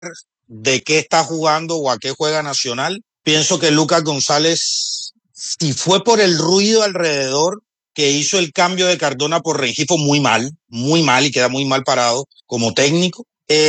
de qué está jugando o a qué juega Nacional. Pienso que Lucas González, si fue por el ruido alrededor que hizo el cambio de Cardona por Rengifo, muy mal y queda muy mal parado como técnico.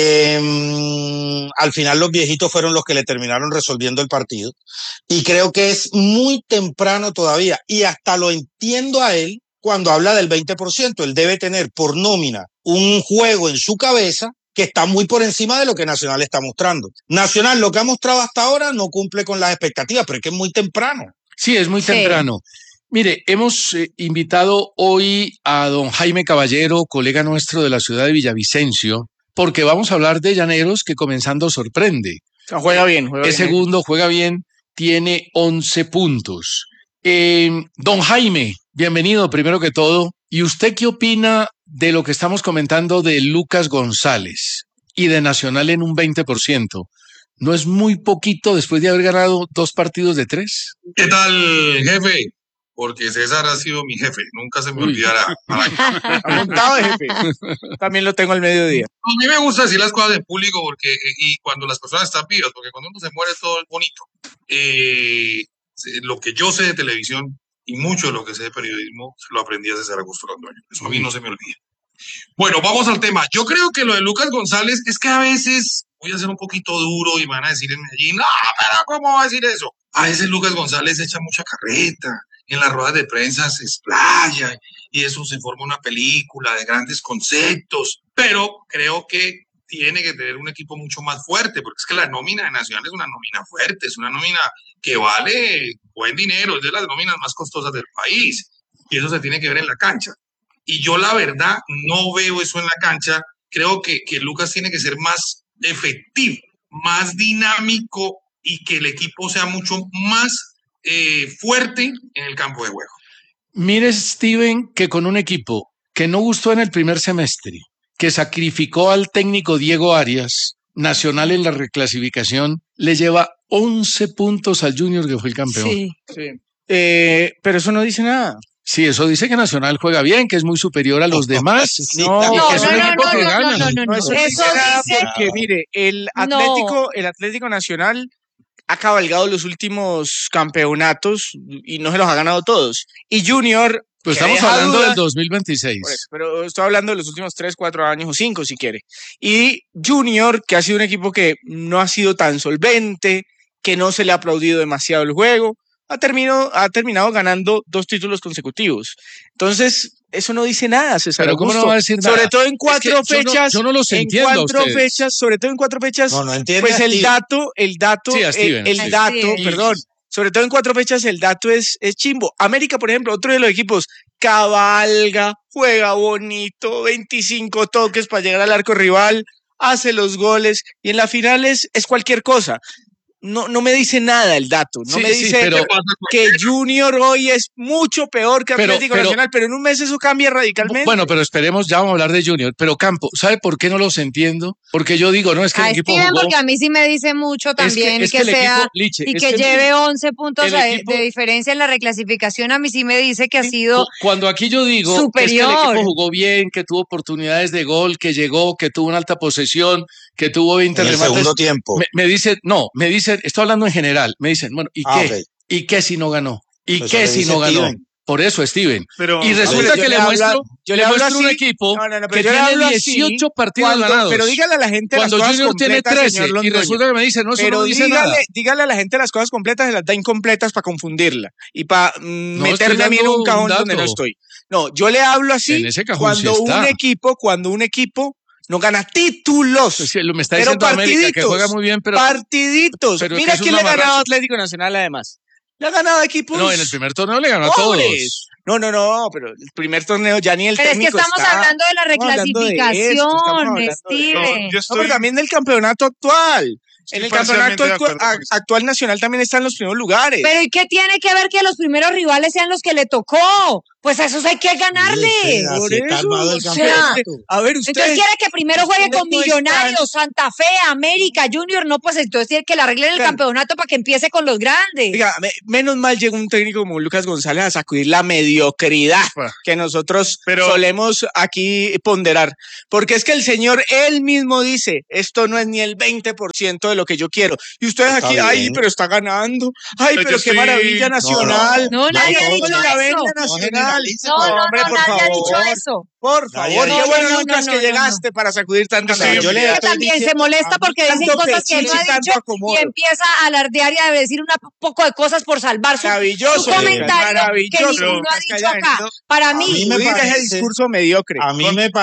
Al final los viejitos fueron los que le terminaron resolviendo el partido y creo que es muy temprano todavía y hasta lo entiendo a él cuando habla del 20%. Él debe tener por nómina un juego en su cabeza que está muy por encima de lo que Nacional está mostrando. Nacional, lo que ha mostrado hasta ahora no cumple con las expectativas, pero es que es muy temprano. Sí, es muy temprano. Mire, hemos invitado hoy a don Jaime Caballero, colega nuestro de la ciudad de Villavicencio, porque vamos a hablar de Llaneros, que comenzando sorprende. Juega bien. Es segundo, juega bien, tiene 11 puntos. Don Jaime, bienvenido primero que todo. ¿Y usted qué opina de lo que estamos comentando de Lucas González y de Nacional en un 20%? ¿No es muy poquito después de haber ganado 2 partidos de 3? ¿Qué tal, jefe? Porque César ha sido mi jefe, nunca se me olvidará. Apuntado de jefe. También lo tengo al mediodía. A mí me gusta decir las cosas en público porque y cuando las personas están vivas, porque cuando uno se muere todo es bonito. Lo que yo sé de televisión y mucho de lo que sé de periodismo lo aprendí a César Augusto Londoño. Eso a mí no se me olvida. Bueno, vamos al tema. Yo creo que lo de Lucas González es que a veces voy a ser un poquito duro y van a decir en Medellín, no, pero ¿cómo va a decir eso? A veces Lucas González echa mucha carreta, en las ruedas de prensa se explaya y eso se forma una película de grandes conceptos, pero creo que tiene que tener un equipo mucho más fuerte, porque es que la nómina de Nacional es una nómina fuerte, es una nómina que vale buen dinero, es de las nóminas más costosas del país y eso se tiene que ver en la cancha. Y yo la verdad no veo eso en la cancha. Creo que Lucas tiene que ser más efectivo, más dinámico y que el equipo sea mucho más fuerte en el campo de juego. Mire, Steven, que con un equipo que no gustó en el primer semestre, que sacrificó al técnico Diego Arias, Nacional en la reclasificación, le lleva 11 puntos al Junior que fue el campeón. Sí. Pero eso no dice nada. Sí, eso dice que Nacional juega bien, que es muy superior a los demás. No, es un equipo que gana. Eso dice porque, mire, el Atlético Nacional ha cabalgado los últimos campeonatos y no se los ha ganado todos. Y Junior... Pues estamos hablando del 2026. Pero estoy hablando de los últimos 3, 4 años o 5 si quiere. Y Junior, que ha sido un equipo que no ha sido tan solvente, que no se le ha aplaudido demasiado el juego, ha terminado ganando 2 títulos consecutivos. Entonces, eso no dice nada, César. Pero ¿cómo no va a decir nada? Sobre todo en 4 fechas. Yo no los entiendo. En 4 fechas, sobre todo en 4 fechas. No entiendo. Pues el dato, perdón. Sobre todo en 4 fechas el dato es chimbo. América, por ejemplo, otro de los equipos, cabalga, juega bonito, 25 toques para llegar al arco rival, hace los goles y en la final es cualquier cosa. No me dice nada el dato, me dice que Junior hoy es mucho peor que Atlético Nacional, pero en un mes eso cambia radicalmente. Bueno, pero esperemos, ya vamos a hablar de Junior, pero Campo, ¿sabe por qué no los entiendo? Porque yo digo, no, es que el equipo Steven, jugó... porque a mí sí me dice mucho también que sea, Liche, y que lleve 11 puntos de diferencia en la reclasificación, a mí sí me dice que ha sido cuando aquí yo digo superior. Que es que el equipo jugó bien, que tuvo oportunidades de gol, que llegó, que tuvo una alta posesión, que tuvo 20 remates. Segundo tiempo. Me dice, estoy hablando en general, me dicen, bueno, ¿y qué? Okay. ¿Y qué si no ganó? ¿Y pues qué si no ganó? Steven. Por eso, Steven. Y resulta que le muestro un equipo que tiene 18 partidos ganados. Pero dígale a la gente cuando las cosas Junior tiene 13 y resulta que me dice, no, eso no dice nada. Dígale a la gente las cosas completas, se las da incompletas para confundirla y para meterme a mí en un cajón donde no estoy. No, yo le hablo así cuando un equipo no gana títulos. Sí, me está diciendo América que juega muy bien, pero partiditos. Pero mira quién le ha ganado a Atlético Nacional además. Le ha ganado a equipos. No, en el primer torneo le ganó a todos. No, pero el primer torneo ya ni el técnico está. Pero es que estamos hablando de la reclasificación, Steven. Pero también del campeonato actual. En el campeonato actual nacional también están los primeros lugares. Pero ¿y qué tiene que ver que los primeros rivales sean los que le tocó? Pues a esos hay que ganarle. Así está armado el o sea, campeonato. a ver, usted. Entonces quiere que primero juegue ustedes con no están- Millonarios, Santa Fe, América, Junior, no, pues entonces tiene que le arreglen el Claro. campeonato para que empiece con los grandes. Oiga, menos mal llegó un técnico como Lucas González a sacudir la mediocridad que nosotros solemos aquí ponderar. Porque es que el señor él mismo dice, esto no es ni el 20% de lo que yo quiero. Y ustedes aquí, Está ay, bien. pero está ganando. Ay, Pero pero yo qué estoy- maravilla nacional. No, nadie ha Ay, dicho cómo la vende eso. nacional. No, hombre, por nadie ha dicho favor. eso. Por Nadie favor, ha qué dicho bueno, eso. Lucas, No, que no, llegaste para sacudir tanta O sea, yo le mediocridad. estoy También se diciendo, molesta porque dicen tanto cosas que no pechiche, ha tanto dicho acomodo. y empieza a alardear y a decir un poco de cosas por salvar su Maravilloso, Lucas, comentario que maravilloso, ninguno ha Lucas, que dicho haya acá. venido Para a mí mí, me sacudir ese parece- discurso mediocre. A mí me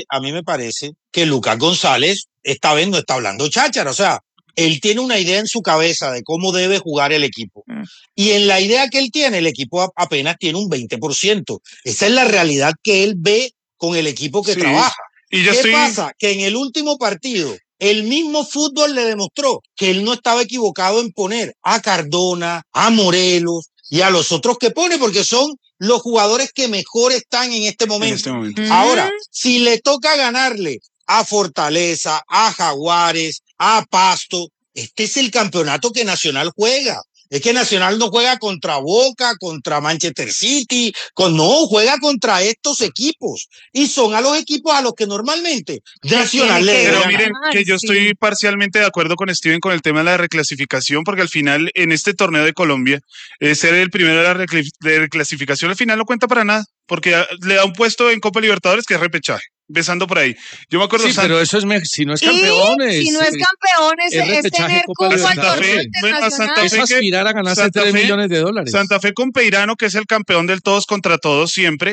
parece que Lucas González esta vez no está hablando cháchara, o sea, él tiene una idea en su cabeza de cómo debe jugar el equipo. Y en la idea que él tiene, el equipo apenas tiene un 20%. Esa es la realidad que él ve con el equipo que Sí. trabaja. Y yo ¿Qué estoy... pasa? Que en el último partido, el mismo fútbol le demostró que él no estaba equivocado en poner a Cardona, a Morelos y a los otros que pone, porque son los jugadores que mejor están en este momento. En este momento. Ahora, si le toca ganarle a Fortaleza, a Jaguares, a Pasto, este es el campeonato que Nacional juega. Es que Nacional no juega contra Boca, contra Manchester City, no, juega contra estos equipos. Y son a los equipos a los que normalmente Nacional le tiene que debe Pero ganar. miren que yo estoy parcialmente de acuerdo con Steven con el tema de la reclasificación, porque al final en este torneo de Colombia, ser el primero de la reclasificación al final no cuenta para nada, porque le da un puesto en Copa Libertadores que es repechaje, empezando por ahí. Yo me acuerdo... Sí, pero eso es si no es y campeones. si no es campeones, es es repechaje, tener Copa cupo al Libertadores. torneo Bueno, a Santa internacional. Es Fe que- aspirar a ganarse Santa 3 Fe- millones de dólares. Santa Fe con Peirano, que es el campeón del todos contra todos siempre,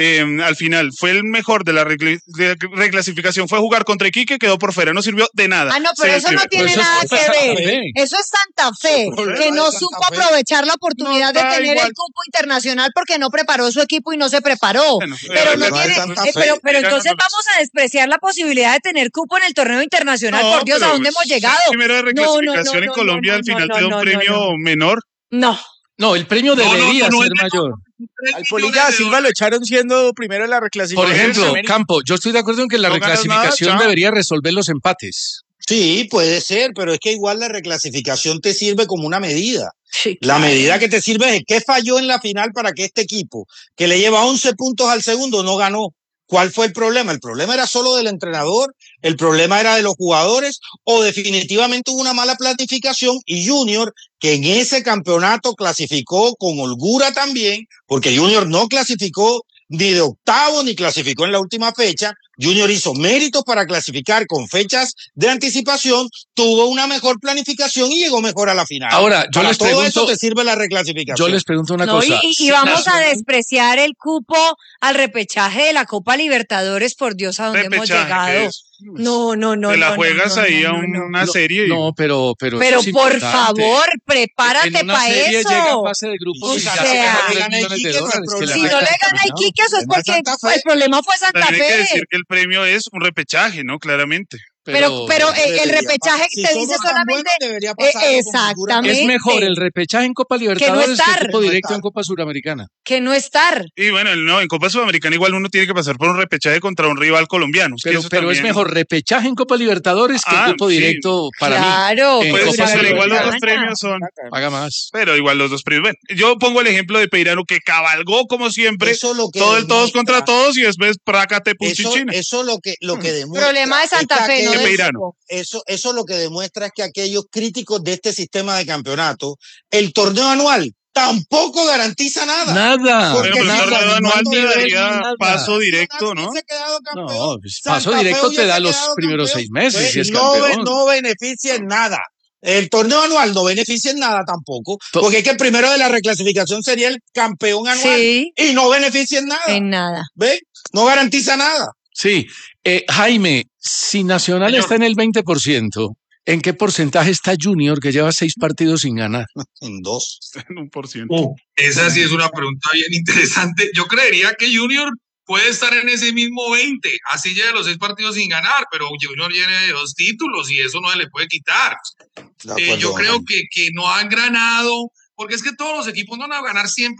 al final fue el mejor de la reclasificación, fue jugar contra Iquique, quedó por fuera, no sirvió de nada. Ah, no, pero Se eso no deprimió. tiene eso es nada culpa que de Santa ver. Fe. Eso es Santa Fe, problema que de no Santa supo Fe. aprovechar la oportunidad No, de da tener igual. el cupo internacional porque no preparó su equipo y no se preparó. Bueno, Pero no no es tiene, Santa Fe. pero Peirano entonces no- vamos a despreciar la posibilidad de tener cupo en el torneo internacional. No, Por Dios, ¿a pero dónde hemos ser llegado? primero de reclasificación en Colombia no, al final no, te da no, un no, premio no. menor. No. No, el premio debería ser es de- mayor. Al Polilla Silva lo echaron siendo primero en la Por reclasificación. ejemplo, América. Campo, yo estoy de acuerdo en que la No ganas reclasificación nada, chao. debería resolver los empates. Sí, puede ser, pero es que igual la reclasificación te sirve como una medida. Sí, La claro. medida que te sirve es qué falló en la final para que este equipo, que le lleva 11 puntos al segundo, no ganó. ¿Cuál fue el problema? ¿El problema era solo del entrenador? ¿El problema era de los jugadores? ¿O definitivamente hubo una mala planificación? Y Junior, que en ese campeonato clasificó con holgura también, porque Junior no clasificó ni de octavo ni clasificó en la última fecha. Junior hizo méritos para clasificar con fechas de anticipación, tuvo una mejor planificación y llegó mejor a la final. Ahora, yo Para les todo pregunto- eso te sirve la reclasificación. Yo les pregunto una No, cosa. y Si vamos a Nacional- despreciar el cupo al repechaje de la Copa Libertadores, por Dios, a dónde hemos Repechaje, llegado. que es- No, no, no. Te la no, juegas no, no, ahí no, a no. una serie. y- No, pero Pero eso es por importante. favor, prepárate En una para serie eso. llega a fase de grupos O y ya sea, se si ganan no 3 le gana millones de Iquique, no hay dólares. que problema. Si la no le recta gana a final. Iquique, eso es Además, porque Santa Fe. el problema fue Santa También hay que Fe. decir que el premio es un repechaje, ¿no? Claramente. Pero el repechaje Si te somos dice tan solamente. buenos, debería pasar algo con Exactamente. Es mejor el repechaje en Copa Libertadores que estar. el cupo No directo estar. en Copa Suramericana. Que no estar. Y bueno, no, en Copa Sudamericana igual uno tiene que pasar por un repechaje contra un rival colombiano. Es que Pero, eso pero es también- mejor repechaje en Copa Libertadores que el Ah, cupo sí. directo para Claro. mí. En Pues, Copa pero igual los dos Sudamericana premios son... paga más. Pero igual los dos premios. Bueno, yo pongo el ejemplo de Peirano que cabalgó como siempre, Eso lo que todo el todos demuestra- contra todos y después prácate Eso, punchichina. eso lo que demuestra. Problema de es que Santa Fe, no aquellos- del Peirano. cupo. Eso lo que demuestra es que aquellos críticos de este sistema de campeonato, el torneo anual tampoco garantiza nada. Nada. Porque Bueno, pero el nada, torneo no anual te nivel, daría nada. paso directo, ¿no? Hubiese quedado campeón. No, pues, Santa paso Fe directo te da hubiese los quedado primeros campeón. 6 meses si es no, campeón. no beneficia en nada. El torneo anual no beneficia en nada tampoco, To- porque es que el primero de la reclasificación sería el campeón anual Sí. y no beneficia en nada. En nada. ¿Ve? No garantiza nada. Sí. Jaime, si Nacional Señor. está en el 20%, ¿en qué porcentaje está Junior que lleva 6 partidos sin ganar? En 2. En 1%. Esa sí es una pregunta bien interesante. Yo creería que Junior puede estar en ese mismo 20, así lleva los 6 partidos sin ganar, pero Junior tiene 2 títulos y eso no se le puede quitar. Yo creo que no han ganado, porque es que todos los equipos no van a ganar siempre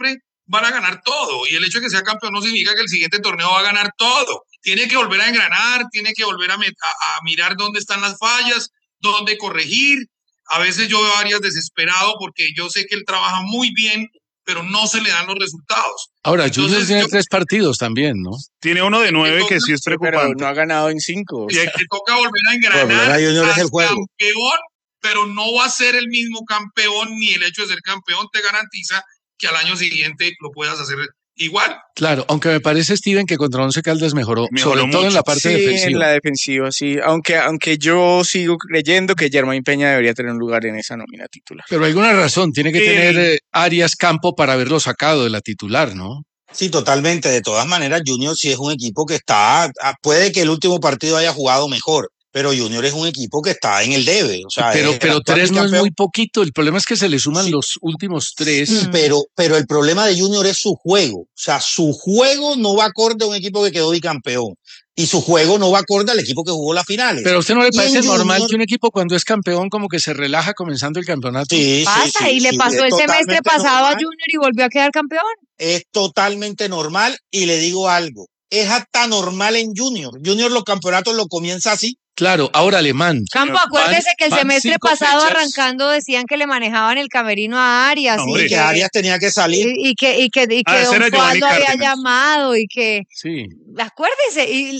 van a ganar todo. Y el hecho de que sea campeón no significa que el siguiente torneo va a ganar todo. Tiene que volver a engranar, tiene que volver a mirar dónde están las fallas, dónde corregir. A veces yo veo a Arias desesperado porque yo sé que él trabaja muy bien, pero no se le dan los resultados. Ahora, Junior tiene 3 partidos también, ¿no? Tiene uno de 9 que sí es preocupante. Pero no ha ganado en 5. Y le toca volver a engranar. Junior es el juego. Campeón, pero no va a ser el mismo campeón, ni el hecho de ser campeón te garantiza que al año siguiente lo puedas hacer igual. Claro, aunque me parece, Steven, que contra Once Caldas mejoró sobre todo mucho. en la parte sí, defensiva. en la defensiva, sí. Aunque yo sigo creyendo que Germain Peña debería tener un lugar en esa nómina titular. Pero hay alguna razón, tiene que tener Arias campo para haberlo sacado de la titular, ¿no? Sí, totalmente. De todas maneras, Junior sí es un equipo que está, puede que el último partido haya jugado mejor, pero Junior es un equipo que está en el debe. O sea, pero 3 no es muy poquito. El problema es que se le suman sí, los últimos 3. Sí, pero el problema de Junior es su juego. O sea, su juego no va acorde a un equipo que quedó bicampeón. Y su juego no va acorde al equipo que jugó las finales. Pero a usted no le parece normal Junior, que un equipo cuando es campeón como que se relaja comenzando el campeonato. Sí, pasa, y le pasó el semestre pasado normal. a Junior y volvió a quedar campeón. Es totalmente normal y le digo algo. Es hasta normal en Junior. Junior los campeonatos lo comienza así. Claro, ahora Alemán. Campo, acuérdese que el van semestre 5 pasado fechas. arrancando decían que le manejaban el camerino a Arias. No, Y que Arias tenía que salir. Y que ese Don era Giovanni Juan lo había Cárdenas. llamado y que Sí. acuérdese y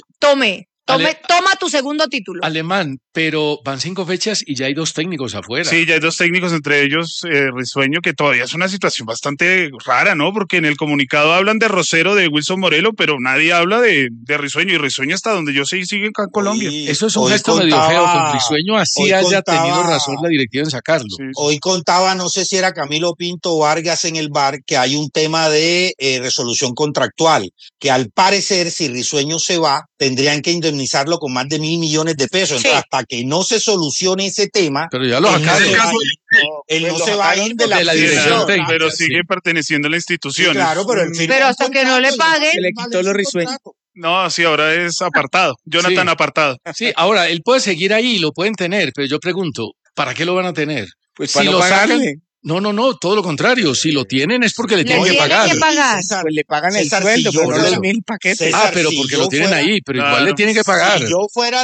toma tu segundo título. Alemán, pero van 5 fechas y ya hay 2 técnicos afuera. Sí, ya hay 2 técnicos, entre ellos Risueño, que todavía es una situación bastante rara, ¿no? Porque en el comunicado hablan de Rosero, de Wilson Morelo, pero nadie habla de Risueño, y Risueño hasta donde yo sé sigue acá en Colombia. Eso es un gesto medio feo, con Risueño así haya tenido razón la directiva en sacarlo. Sí. Hoy contaba, no sé si era Camilo Pinto Vargas en el bar, que hay un tema de resolución contractual, que al parecer si Risueño se va, tendrían que indemnizarlo con más de 1.000 millones de pesos. Entonces, hasta que no se solucione ese tema, Pero ya lo él no sacaron. se va a ir, él no se va a ir de la dirección técnica, pero sí. sigue perteneciendo a la institución. Sí, claro, pero él firmó Pero un hasta que no le contrato y paguen, se le quitó los risueños. contrato. No, sí, ahora es apartado. Jonathan Sí. apartado. Sí, ahora él puede seguir ahí, lo pueden tener, pero yo pregunto, ¿para qué lo van a tener? Pues Si para no lo sacan, pagarle. no, todo lo contrario. Si lo tienen es porque le Le tienen que tienen pagar. que pagar. César, Pues le pagan el César, sueldo, si pero yo no los fuera- 1.000 paquetes. César, Pero si porque yo lo tienen fuera- ahí, pero igual Claro. le tienen que pagar. Si yo fuera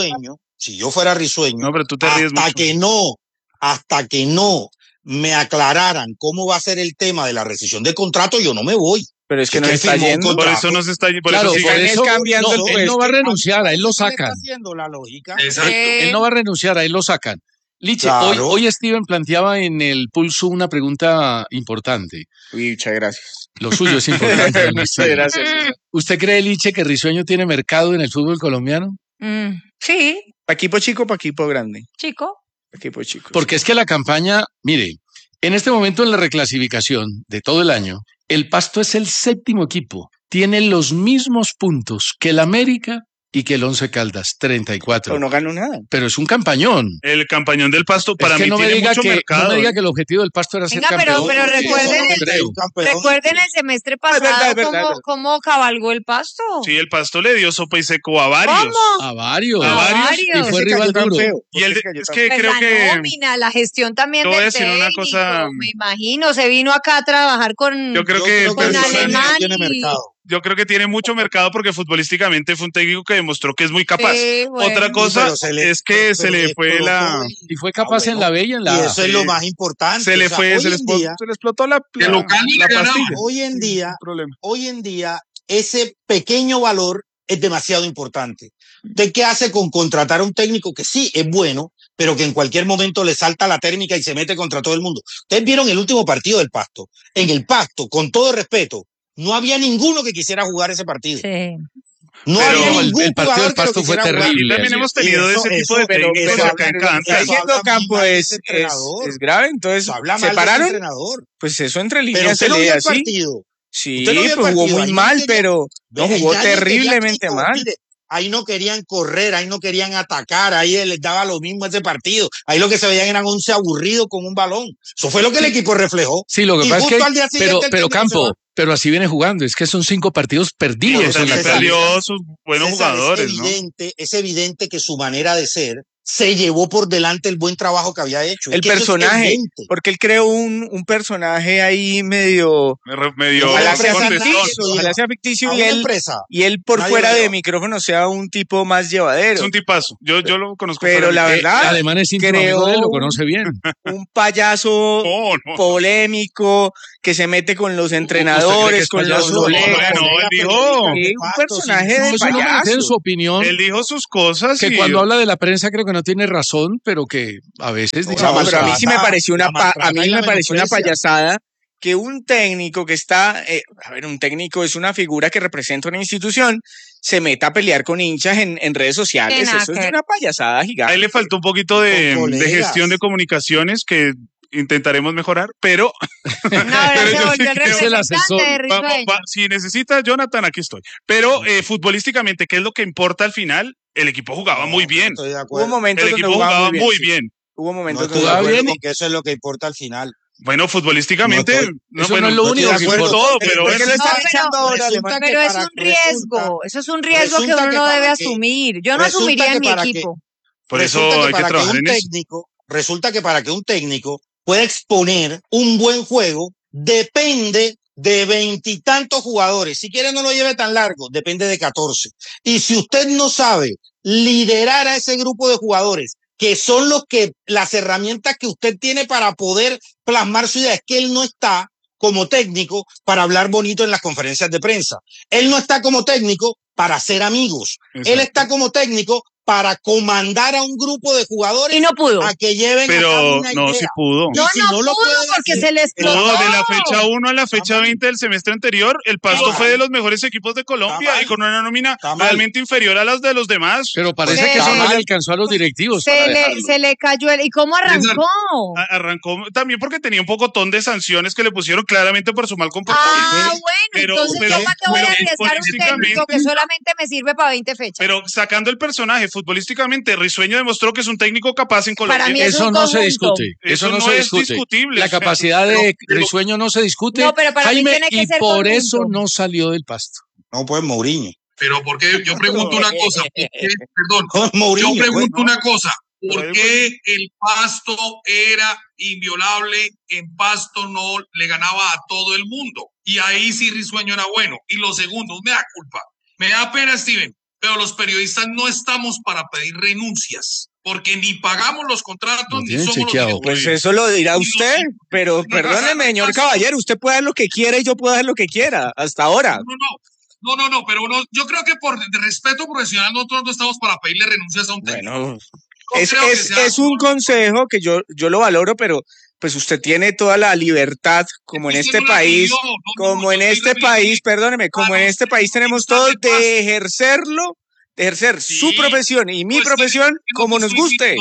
risueño, No, pero tú te ríes hasta mucho. que no me aclararan cómo va a ser el tema de la rescisión de contrato, yo no me voy. Pero es que Es no que está firmó un yendo. Por contrato. eso no se está... Por Claro, eso sigue- por Están eso cambiando no, el él puesto. no va a renunciar, a él lo ¿Qué le sacan. está haciendo la lógica? Exacto. Él no va a renunciar, a él lo sacan. Liche, Claro. hoy Steven planteaba en el Pulso una pregunta importante. Uy, muchas gracias. Lo suyo es importante. don Muchas Steven. gracias. ¿Usted cree, Liche, que Risueño tiene mercado en el fútbol colombiano? Sí, Pa' equipo chico, pa' equipo grande. chico. Pa' equipo chico. Porque es que la campaña, mire, en este momento en la reclasificación de todo el año, el Pasto es el 7º equipo. Tiene los mismos puntos que el América y que el Once Caldas, 34. Pero no ganó nada. Pero es un campañón. El campañón del Pasto para Es que mí no me tiene diga mucho que, mercado. no me diga que el objetivo del Pasto era ser Venga, pero campeón. porque recuerden no el- creo. Recuerden el semestre Es verdad, pasado es verdad, cómo cabalgó el Pasto. Sí, el Pasto le dio sopa y seco a varios. ¿Cómo? A varios. A varios. Y fue Ese cayó rival tan duro. feo. Y el de- Ese cayó es tan que Pues creo la que... nómina, la gestión también Te voy a del decir una técnico, cosa. me imagino, se vino acá a trabajar con... Yo creo Yo que creo que con Risueño Alemán tiene y- mercado. Yo creo que tiene mucho mercado porque futbolísticamente fue un técnico que demostró que es muy capaz. Sí, bueno. Otra cosa pero se le- es que se pero le fue explotó la... Y fue capaz en la B y en la Y A. eso es lo más importante. Se le O sea, fue, hoy se le en día- explotó la El local ni la le ganaba. pastilla. Hoy en día, Sin problema. hoy en día, ese pequeño valor es demasiado importante. ¿Usted qué hace con contratar a un técnico que sí es bueno, pero que en cualquier momento le salta la térmica y se mete contra todo el mundo? Ustedes vieron el último partido del Pasto. En el Pasto, con todo respeto, no había ninguno que quisiera jugar ese partido. Sí. No Pero había el ningún partido jugador del que lo Pasto fue quisiera jugar. terrible. También Sí. hemos tenido Eso- ese tipo eso- de pero técnicos eso- acá en pero- Kansas. eso- Haciendo habla campo mal de es, ese es, entrenador. es grave, entonces Eso habla mal se del pararon, entrenador. pues eso entre Pero líneas usted se no lee vio el así. partido. Sí, Usted no vio el pues jugó partido, muy ahí mal, no quería- pero no Ve, jugó ahí nadie terriblemente quería mal. mire, ahí no querían correr, ahí no querían atacar, ahí les daba lo mismo ese partido. Ahí lo que se veían eran 11 aburridos con un balón. Eso fue lo que el equipo reflejó. Sí, lo que Y pasa es justo que, al día siguiente el pero técnico se Campo, va. pero así viene jugando, es que son 5 partidos perdidos Pero en la César, Cali. perdió sus buenos César, jugadores, ¿no? es evidente que su manera de ser se llevó por delante el buen trabajo que había hecho. El personaje, porque él creó un personaje ahí medio ojalá sea ficticio y él por fuera de micrófono sea un tipo más llevadero. Es un tipazo, yo lo conozco. Pero la verdad, Alemán es íntimo amigo de él, lo conoce bien. Un payaso polémico que se mete con los entrenadores, con los colegas. Un personaje de payaso. En su opinión, él dijo sus cosas. Que cuando habla de la prensa creo que no tiene razón, pero que a veces dice... pero a mí sí me pareció una payasada que un técnico que está... un técnico es una figura que representa una institución, se meta a pelear con hinchas en redes sociales. Eso es una payasada gigante. A él le faltó un poquito de gestión de comunicaciones que intentaremos mejorar, pero... Si necesita Jonathan, aquí estoy. Pero futbolísticamente, ¿qué es lo que importa al final? El equipo jugaba muy bien. Hubo momentos el equipo jugaba muy bien. Hubo momentos donde jugaba bien. Porque eso es lo que importa al final. Bueno, futbolísticamente, eso no es lo único que importa. Todo, pero es un riesgo. Eso es un riesgo que uno no debe asumir. Yo no asumiría en mi equipo. Por eso hay que trabajar en eso. Resulta que para que un técnico pueda exponer un buen juego, depende de 20 y tantos jugadores. Si quiere no lo lleve tan largo, depende de 14. Y si usted no sabe liderar a ese grupo de jugadores, que son las herramientas que usted tiene para poder plasmar su idea, es que él no está como técnico para hablar bonito en las conferencias de prensa. Él no está como técnico para ser amigos. Exacto. Él está como técnico para comandar a un grupo de jugadores y no pudo. A que lleven pero a cabo una no, idea. sí pudo. No, si no pudo porque se les explotó. De la fecha 1 a la fecha 20 del semestre anterior, el Pasto fue de los mejores equipos de Colombia y con una nómina realmente inferior a las de los demás. Pero parece que eso no le alcanzó a los directivos. Se le cayó ¿Y cómo arrancó? Arrancó también porque tenía un pocotón de sanciones que le pusieron claramente por su mal comportamiento. Entonces yo para qué voy a arriesgar un técnico que solamente me sirve para 20 fechas. Pero sacando el personaje, futbolísticamente, Risueño demostró que es un técnico capaz en Colombia. Para mí eso no se discute. Eso no se discute. Es discutible. La capacidad de Risueño no se discute. No, pero para Jaime, mí tiene que ser por eso no salió del Pasto. No, pues Mourinho. Pero porque yo pregunto una cosa, yo pregunto una cosa, ¿por qué el Pasto era inviolable? En Pasto no le ganaba a todo el mundo. Y ahí sí Risueño era bueno. Y lo segundo, me da culpa. Me da pena, Steven, pero los periodistas no estamos para pedir renuncias. Porque ni pagamos los contratos, ni somos los directores. Pues eso lo dirá usted, pero perdóneme, señor caballero, usted puede hacer lo que quiera y yo puedo hacer lo que quiera, hasta ahora. No, pero yo creo que por respeto profesional nosotros no estamos para pedirle renuncias a un técnico. Bueno, es un consejo que yo lo valoro, pero pues usted tiene toda la libertad, como en este país, perdóneme, como en este país tenemos todo de ejercer su profesión y mi profesión como nos guste.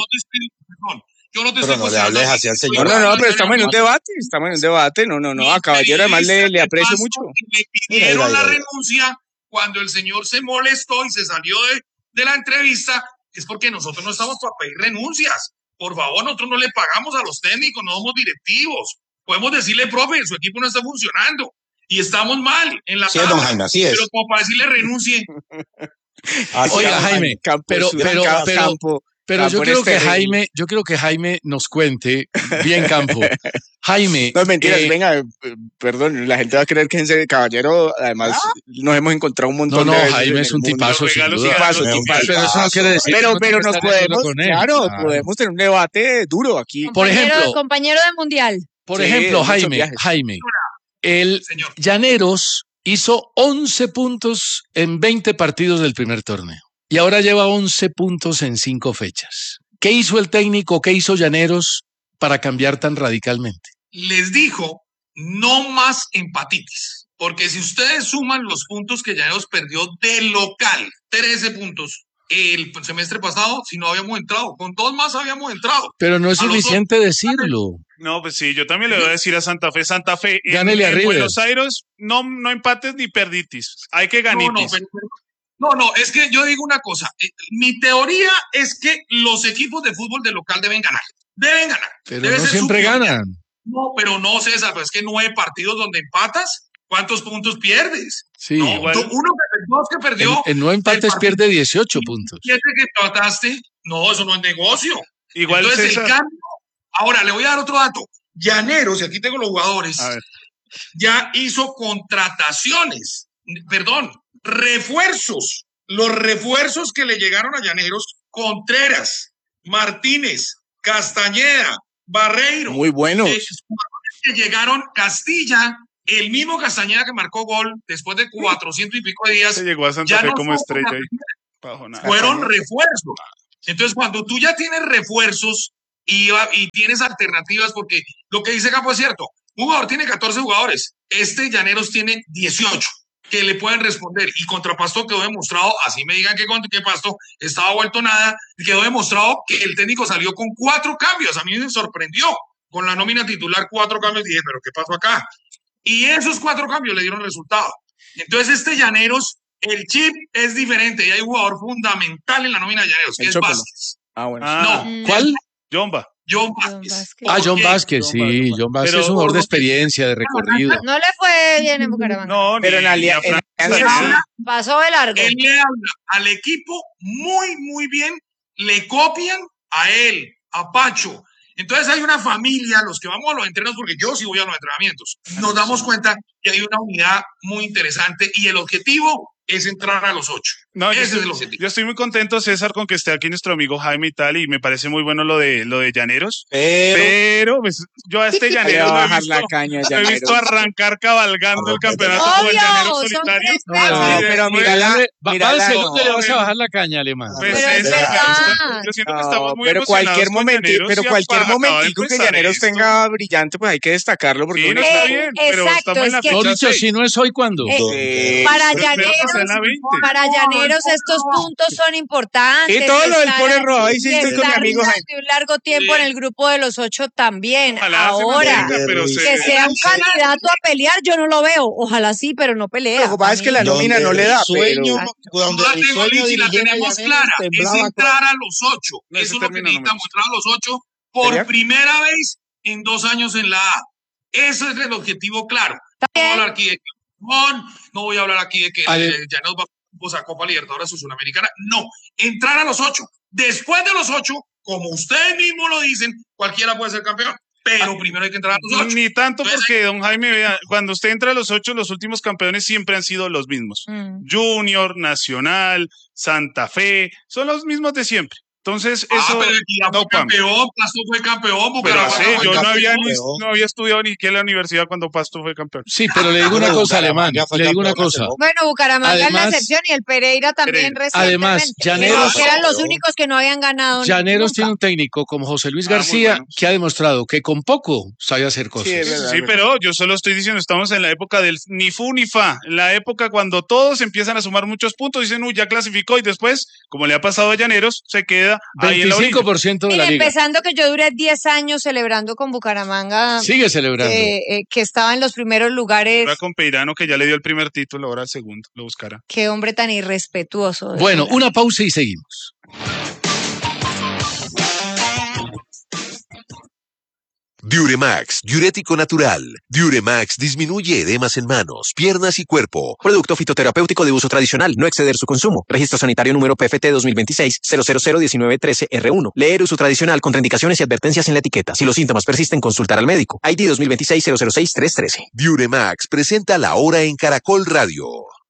Yo no te pero estoy no le hables así al señor. No, pero estamos en un debate, no, a caballero además le aprecio mucho. Le pidieron la renuncia cuando el señor se molestó y se salió de la entrevista, es porque nosotros no estamos para pedir renuncias. Por favor, nosotros no le pagamos a los técnicos, no somos directivos. Podemos decirle, profe, su equipo no está funcionando y estamos mal en la sí, don Jaime, así es. Pero como para decirle renuncie. Oiga, Jaime, pero yo quiero que Jaime nos cuente bien Campo. Jaime. No, mentiras, venga, perdón, la gente va a creer que ese caballero, además, nos hemos encontrado un montón de veces. No, Jaime es un tipazo, sin duda. Pero eso no quiere decir. Pero nos podemos, podemos tener un debate duro aquí. Por ejemplo. Compañero de Mundial. Por ejemplo, Jaime, el Llaneros hizo 11 puntos en 20 partidos del primer torneo. Y ahora lleva 11 puntos en 5 fechas. ¿Qué hizo el técnico? ¿Qué hizo Llaneros para cambiar tan radicalmente? Les dijo, no más empatitis. Porque si ustedes suman los puntos que Llaneros perdió de local, 13 puntos, el semestre pasado, si no habíamos entrado, con 2 más habíamos entrado. Pero no es suficiente decirlo. No, pues sí, yo también le voy a decir a Santa Fe, gánele a River. Buenos Aires, no empates ni perditis, hay que ganitis. No, es que yo digo una cosa. Mi teoría es que los equipos de fútbol de local deben ganar. Pero no siempre ganan. No, pero no, César, pues es que 9 partidos donde empatas, ¿cuántos puntos pierdes? Sí, no, uno que perdió. En 9 empates pierde 18 puntos. 7 que empataste, No, eso no es negocio. Igual entonces César... el cambio. Ahora, le voy a dar otro dato. Llaneros, y aquí tengo los jugadores, ya hizo contrataciones, refuerzos. Los refuerzos que le llegaron a Llaneros, Contreras, Martínez, Castañeda, Barreiro. Muy buenos. Que llegaron Castilla, el mismo Castañeda que marcó gol después de 400 y pico de días. Se llegó a Santa Fe como estrella ahí. Fueron refuerzos. Entonces, cuando tú ya tienes refuerzos y tienes alternativas, porque lo que dice Campo es cierto, un jugador tiene 14 jugadores, Llaneros tiene 18 que le pueden responder, y contra Pasto quedó demostrado, así me digan que Pasto estaba vuelto nada, quedó demostrado que el técnico salió con 4 cambios. A mí me sorprendió con la nómina titular, 4 cambios, dije, pero ¿qué pasó acá? Y esos 4 cambios le dieron resultado. Entonces Llaneros, el chip es diferente, y hay un jugador fundamental en la nómina de Llaneros, que es Vázquez. Bueno. ¿Cuál? John Vázquez. John Vázquez, sí. John Vázquez es un jugador de experiencia, de recorrido. No le fue bien en Bucaramanga. No, pero en Alianza pasó de largo. Él le habla al equipo muy, muy bien, le copian a él, a Pacho. Entonces hay una familia, los que vamos a los entrenos, porque yo sí voy a los entrenamientos, nos damos cuenta que hay una unidad muy interesante y el objetivo es entrar a los 8. No, ese es el objetivo. Yo estoy muy contento, César, con que esté aquí nuestro amigo Jaime y tal, y me parece muy bueno lo de Llaneros. Pero pues, yo a Llaneros lo he visto arrancar cabalgando el campeonato como el Llanero solitario. Pero mira, le vas a bajar la caña, Alemán. Pues yo siento que estamos muy pero cualquier momentico que Llaneros esto. tenga brillante, pues hay que destacarlo. Porque sí, no está bien, pero estamos en la fecha 6. Si no es hoy, ¿cuándo? Para Llaneros estos puntos son importantes. Y todo lo del Pone Rojo, ahí sí estoy con mi amigo Jaime. Un largo tiempo en el grupo de los 8 también. Ojalá ahora, que sea un candidato a pelear, yo no lo veo. Ojalá sí, pero no pelea. Lo que pasa es que la nómina no le da. La tenemos clara, es entrar a los 8. Eso es lo que necesitamos, entrar a los 8 por primera vez en 2 años en la A. Ese es el objetivo claro. No voy a hablar aquí de no voy a hablar aquí de que Llaneros va a Copa Libertadores o Sudamericana. No, entrar a los 8. Después de los 8, como ustedes mismos lo dicen, cualquiera puede ser campeón. Pero primero hay que entrar a los 8. Ni tanto. Entonces, porque, don Jaime, vea, cuando usted entra a los 8, los últimos campeones siempre han sido los mismos. Junior, Nacional, Santa Fe, son los mismos de siempre. Entonces, eso pero aquí ya fue campeón, Pasto fue campeón. Pero sí, yo no había estudiado ni siquiera en la universidad cuando Pasto fue campeón. Sí, pero le digo una cosa, Alemán, le digo una cosa. Bueno, Bucaramanga es la excepción y el Pereira también recientemente. Además, Llaneros eran los únicos que no habían ganado. Llaneros tiene un técnico como José Luis García que ha demostrado que con poco sabe hacer cosas. Sí, pero yo solo estoy diciendo, estamos en la época del ni fu ni fa, en la época cuando todos empiezan a sumar muchos puntos, dicen, ya clasificó, y después, como le ha pasado a Llaneros, se queda ahí en la 25% de la liga. Empezando que yo duré 10 años celebrando con Bucaramanga. Sigue celebrando. Que estaba en los primeros lugares. Ahora con Peirano, que ya le dio el primer título, ahora el segundo, lo buscará. Qué hombre tan irrespetuoso. Bueno, una pausa y seguimos. Diuremax, diurético natural. Diuremax disminuye edemas en manos, piernas y cuerpo. Producto fitoterapéutico de uso tradicional, no exceder su consumo. Registro sanitario número PFT 2026-0001913R1. Leer uso tradicional, contraindicaciones y advertencias en la etiqueta. Si los síntomas persisten, consultar al médico. ID 2026-006-313. Diuremax presenta La Hora en Caracol Radio.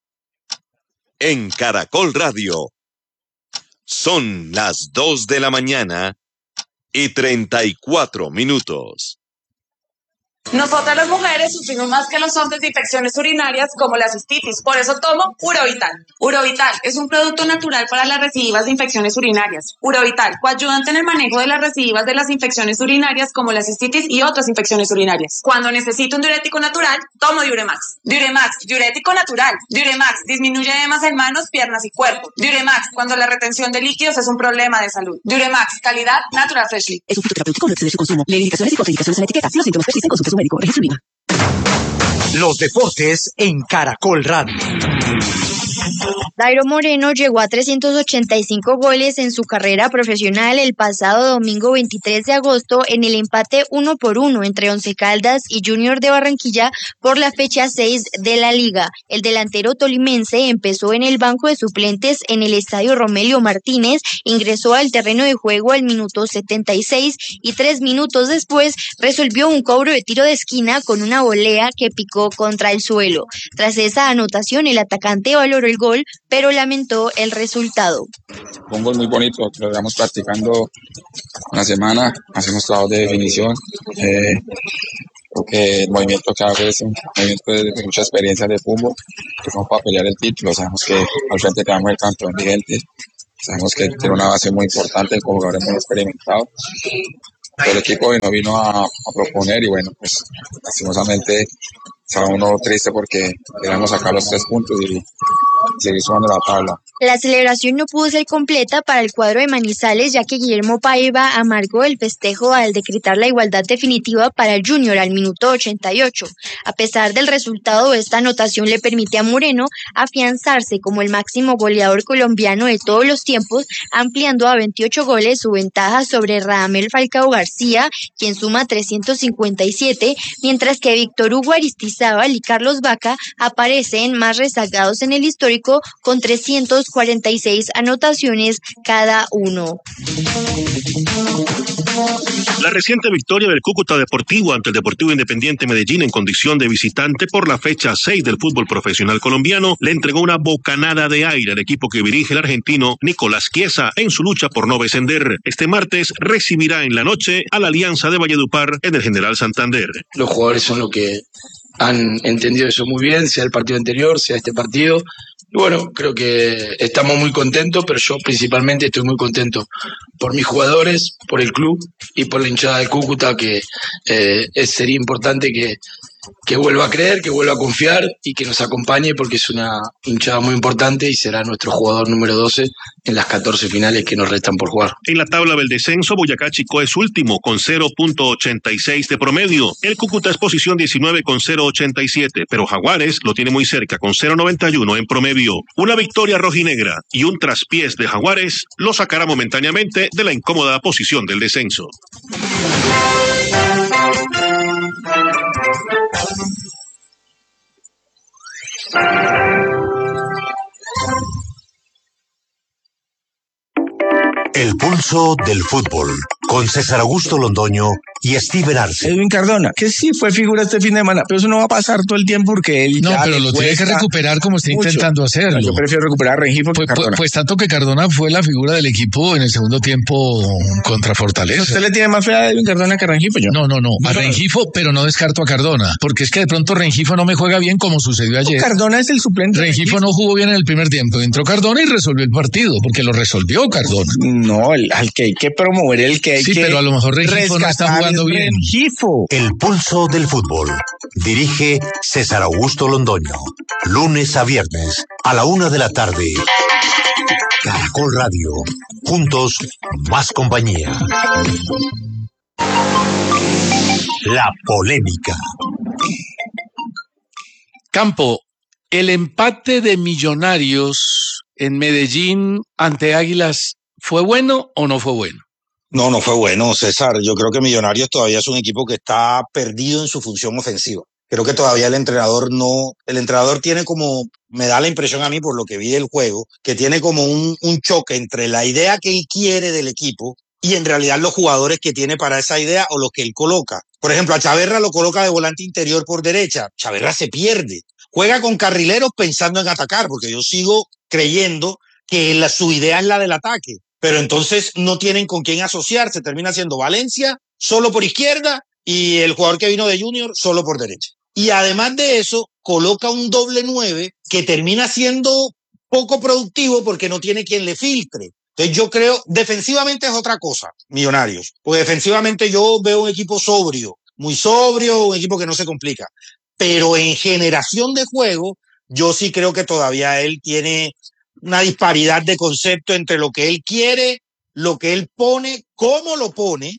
En Caracol Radio. Son las 2 de la mañana y 34 minutos. Nosotras las mujeres sufrimos más que los hombres de infecciones urinarias como la cistitis, por eso tomo Urovital. Urovital es un producto natural para las recidivas de infecciones urinarias. Urovital, coayudante en el manejo de las recidivas de las infecciones urinarias como la cistitis y otras infecciones urinarias. Cuando necesito un diurético natural, tomo Diuremax. Diuremax, diurético natural. Diuremax, disminuye edemas en manos, piernas y cuerpo. Diuremax, cuando la retención de líquidos es un problema de salud. Diuremax, calidad Natural Freshly. Es un fitoterapéutico, no exceder su consumo. Lee indicaciones y contraindicaciones en la etiqueta. Si los síntomas persisten, consulte a su médico. Registro INVIMA. Los deportes en Caracol Radio. Dairo Moreno llegó a 385 goles en su carrera profesional el pasado domingo 23 de agosto en el empate 1-1 entre Once Caldas y Junior de Barranquilla por la fecha 6 de la liga. El delantero tolimense empezó en el banco de suplentes en el estadio Romelio Martínez, ingresó al terreno de juego al minuto 76 y 3 minutos después resolvió un cobro de tiro de esquina con una volea que picó contra el suelo. Tras esa anotación, el atacante valoró el gol, pero lamentó el resultado. Fue un gol muy bonito, lo llevamos practicando una semana, hacemos trabajo de definición, porque el movimiento cada vez es un movimiento de mucha experiencia de fútbol, que somos para pelear el título, sabemos que al frente tenemos el campeón vigente, sabemos que tiene una base muy importante, con jugadores muy experimentados. El equipo vino a proponer y bueno, pues lastimosamente estaba uno triste porque queríamos sacar los 3 puntos y seguir sumando la tabla. La celebración no pudo ser completa para el cuadro de Manizales, ya que Guillermo Paiva amargó el festejo al decretar la igualdad definitiva para el Junior al minuto 88. A pesar del resultado, esta anotación le permite a Moreno afianzarse como el máximo goleador colombiano de todos los tiempos, ampliando a 28 goles su ventaja sobre Radamel Falcao García, quien suma 357, mientras que Víctor Hugo Aristizábal y Carlos Vaca aparecen más rezagados en el histórico con 346 anotaciones cada uno. La reciente victoria del Cúcuta Deportivo ante el Deportivo Independiente Medellín en condición de visitante por la fecha 6 del fútbol profesional colombiano le entregó una bocanada de aire al equipo que dirige el argentino Nicolás Chiesa en su lucha por no descender. Este martes recibirá en la noche a la Alianza de Valledupar en el General Santander. Los jugadores son los que han entendido eso muy bien, sea el partido anterior, sea este partido. Y bueno, creo que estamos muy contentos, pero yo principalmente estoy muy contento por mis jugadores, por el club y por la hinchada de Cúcuta, que sería importante que vuelva a creer, que vuelva a confiar y que nos acompañe, porque es una hinchada muy importante y será nuestro jugador número 12 en las 14 finales que nos restan por jugar. En la tabla del descenso, Boyacá Chicó es último con 0.86 de promedio. El Cúcuta es posición 19 con 0.87, pero Jaguares lo tiene muy cerca con 0.91 en promedio. Una victoria rojinegra y un traspiés de Jaguares lo sacará momentáneamente de la incómoda posición del descenso. El pulso del fútbol, con César Augusto Londoño y Steven Arce. Edwin Cardona, que sí fue figura este fin de semana, pero eso no va a pasar todo el tiempo porque él no, ya pero lo tiene que recuperar como está intentando hacerlo. Yo prefiero recuperar a Rengifo que Cardona. Pues tanto que Cardona fue la figura del equipo en el segundo tiempo contra Fortaleza. ¿Usted le tiene más fe a Edwin Cardona que a Rengifo? Yo. No, a Rengifo, pero no descarto a Cardona, porque es que de pronto Rengifo no me juega bien como sucedió ayer. Cardona es el suplente. Rengifo no jugó bien en el primer tiempo, entró Cardona y resolvió el partido, porque lo resolvió Cardona. No, al que hay que promover, el que hay que... Sí, pero a lo mejor Rengifo no está jugando bien. Rengifo. El pulso del fútbol. Dirige César Augusto Londoño. Lunes a viernes a la 1 de la tarde. Caracol Radio. Juntos, más compañía. La polémica. Campo, el empate de Millonarios en Medellín ante Águilas, ¿fue bueno o no fue bueno? No fue bueno, César. Yo creo que Millonarios todavía es un equipo que está perdido en su función ofensiva. Creo que todavía el entrenador tiene como, me da la impresión a mí por lo que vi del juego, que tiene como un choque entre la idea que él quiere del equipo y en realidad los jugadores que tiene para esa idea o lo que él coloca. Por ejemplo, a Chaverra lo coloca de volante interior por derecha. Chaverra se pierde. Juega con carrileros pensando en atacar, porque yo sigo creyendo que su idea es la del ataque. Pero entonces no tienen con quién asociarse. Termina siendo Valencia solo por izquierda y el jugador que vino de Junior solo por derecha. Y además de eso, coloca un doble 9 que termina siendo poco productivo porque no tiene quien le filtre. Entonces yo creo, defensivamente es otra cosa, Millonarios. Porque defensivamente yo veo un equipo sobrio, muy sobrio, un equipo que no se complica. Pero en generación de juego, yo sí creo que todavía él tiene una disparidad de concepto entre lo que él quiere, lo que él pone, cómo lo pone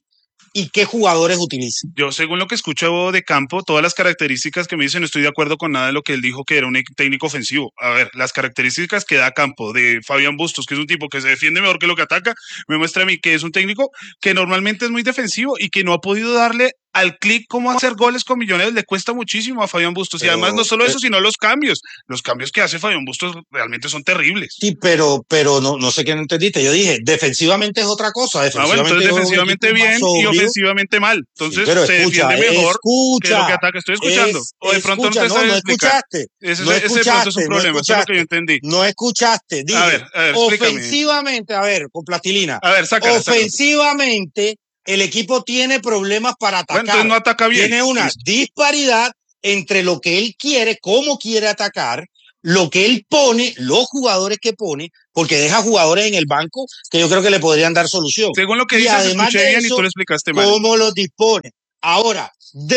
y qué jugadores utiliza. Yo, según lo que escucho de campo, todas las características que me dicen, no estoy de acuerdo con nada de lo que él dijo que era un técnico ofensivo. A ver, las características que da campo de Fabián Bustos, que es un tipo que se defiende mejor que lo que ataca, me muestra a mí que es un técnico que normalmente es muy defensivo y que no ha podido darle al clic cómo hacer goles con Millonarios. Le cuesta muchísimo a Fabián Bustos. Y además no solo eso, sino los cambios. Los cambios que hace Fabián Bustos realmente son terribles. Sí, pero no sé qué no entendiste. Yo dije, defensivamente es otra cosa. Bueno, entonces defensivamente bien y ofensivamente mal. Entonces sí, pero se defiende mejor que lo que ataca. Estoy escuchando. O de pronto no te sabes explicar. Ese de pronto es un problema. Eso es lo que yo entendí. No escuchaste. Dije, a ver, ofensivamente, a ver, con plastilina. A ver, sácala. Ofensivamente, el equipo tiene problemas para atacar. Bueno, entonces no ataca bien. Tiene una disparidad entre lo que él quiere, cómo quiere atacar, lo que él pone, los jugadores que pone, porque deja jugadores en el banco que yo creo que le podrían dar solución. Según lo que dices, además escuché bien y tú lo explicaste mal. ¿Cómo los dispone? Ahora,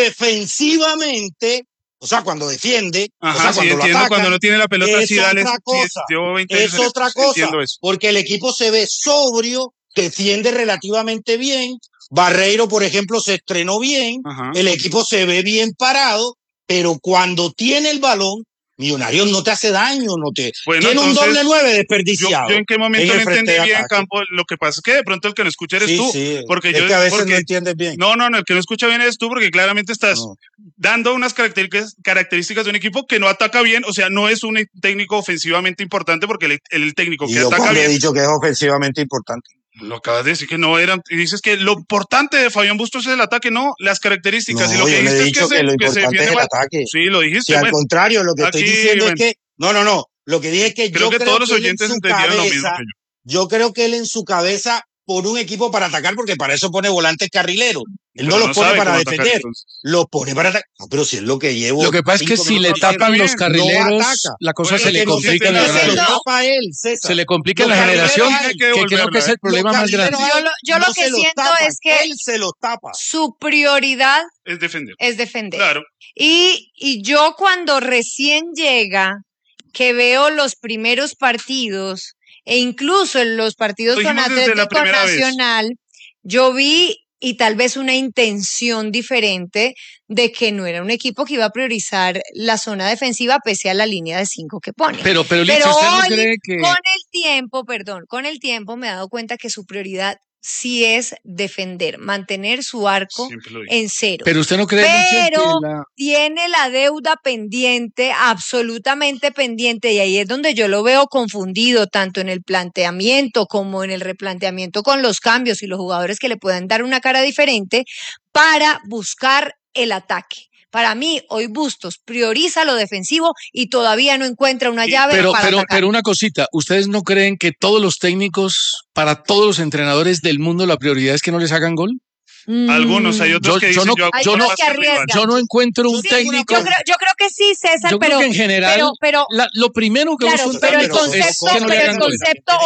defensivamente, o sea, cuando defiende, cuando lo atacan, cuando no tiene la pelota, es otra cosa. Es otra cosa, porque el equipo se ve sobrio, defiende relativamente bien. Barreiro, por ejemplo, se estrenó bien, el equipo se ve bien parado, pero cuando tiene el balón, Millonarios no te hace daño, tiene un doble 9 desperdiciado. Yo en qué momento no entendí bien, Campo. Lo que pasa es que de pronto el que no escucha eres tú. Porque es que a veces no entiendes bien. No, el que no escucha bien eres tú, porque claramente estás dando unas características de un equipo que no ataca bien, o sea, no es un técnico ofensivamente importante, porque el técnico que ataca bien. Yo he dicho que es ofensivamente importante. Lo acabas de decir que no eran, y dices que lo importante de Fabián Bustos es el ataque, no las características. No, y lo que dijiste es que lo importante es el ataque. Sí, lo dijiste. Si al contrario, lo que estoy diciendo es que, no, lo que dije es que creo que todos los oyentes entendieron lo mismo que yo creo que él en su cabeza pone un equipo para atacar, porque para eso pone volantes carrileros. Él no los pone para defender, los pone para atacar. No, pero si es lo que llevo. Lo que pasa es que si le tapan los carrileros, la cosa se le complica. Se le complica en la generación, que creo que es el problema más grande. Yo lo que siento es que él se los tapa. Su prioridad es defender. Claro. Y yo cuando recién llega, que veo los primeros partidos, e incluso en los partidos con Atlético Nacional, yo vi y tal vez una intención diferente de que no era un equipo que iba a priorizar la zona defensiva pese a la línea de 5 que pone. Pero hoy, no cree que... con el tiempo me he dado cuenta que su prioridad sí es defender, mantener su arco en cero. Pero usted no cree Pero tiene la deuda pendiente, absolutamente pendiente, y ahí es donde yo lo veo confundido, tanto en el planteamiento como en el replanteamiento con los cambios y los jugadores que le puedan dar una cara diferente para buscar el ataque. Para mí, hoy Bustos prioriza lo defensivo y todavía no encuentra una llave para atacar. Pero una cosita, ¿ustedes no creen que todos los técnicos, para todos los entrenadores del mundo, la prioridad es que no les hagan gol? Algunos, hay otros que dicen yo no encuentro un técnico. Yo creo que sí, César, yo pero creo que en general lo primero que busca un técnico es que no le hagan gol.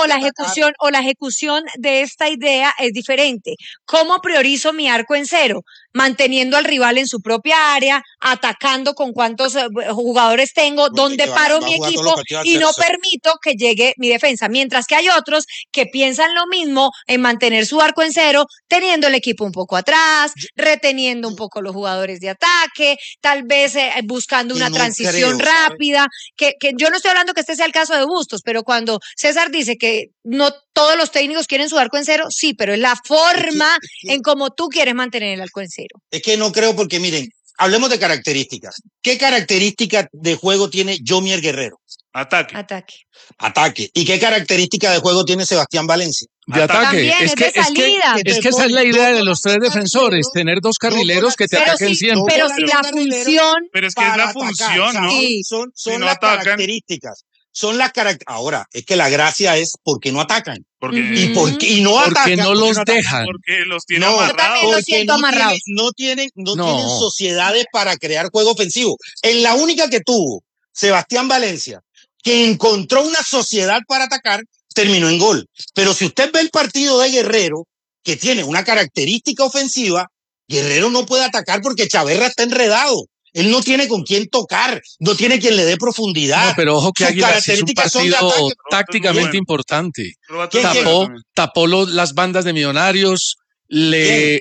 o la ejecución de esta idea es diferente. ¿Cómo priorizo mi arco en cero? Manteniendo al rival en su propia área, atacando con cuántos jugadores tengo, dónde paro mi equipo y no permito que llegue mi defensa. Mientras que hay otros que piensan lo mismo en mantener su arco en cero, teniendo el equipo un poco atrás, reteniendo un poco los jugadores de ataque, tal vez buscando una transición rápida, que yo no estoy hablando que este sea el caso de Bustos, pero cuando César dice que no todos los técnicos quieren su arco en cero, sí, pero es la forma en cómo tú quieres mantener el arco en cero. Es que no creo, porque miren, hablemos de características. ¿Qué características de juego tiene Yomier Guerrero? Ataque. ¿Y qué característica de juego tiene Sebastián Valencia? De ataque. Es que esa es la idea de los tres defensores, tener dos carrileros que te ataquen siempre. Pero si la función... Pero es que es la función, ¿no? Son las características. Ahora, es que la gracia es porque no atacan. Y no atacan. Porque no los dejan. Porque los tienen amarrados. Yo también los siento amarrados. No tienen sociedades para crear juego ofensivo. En la única que tuvo Sebastián Valencia, que encontró una sociedad para atacar, terminó en gol. Pero si usted ve el partido de Guerrero, que tiene una característica ofensiva, Guerrero no puede atacar porque Chaverra está enredado. Él no tiene con quién tocar, no tiene quien le dé profundidad. No, pero ojo que Águilas es un partido tácticamente importante. Tapó las bandas de Millonarios,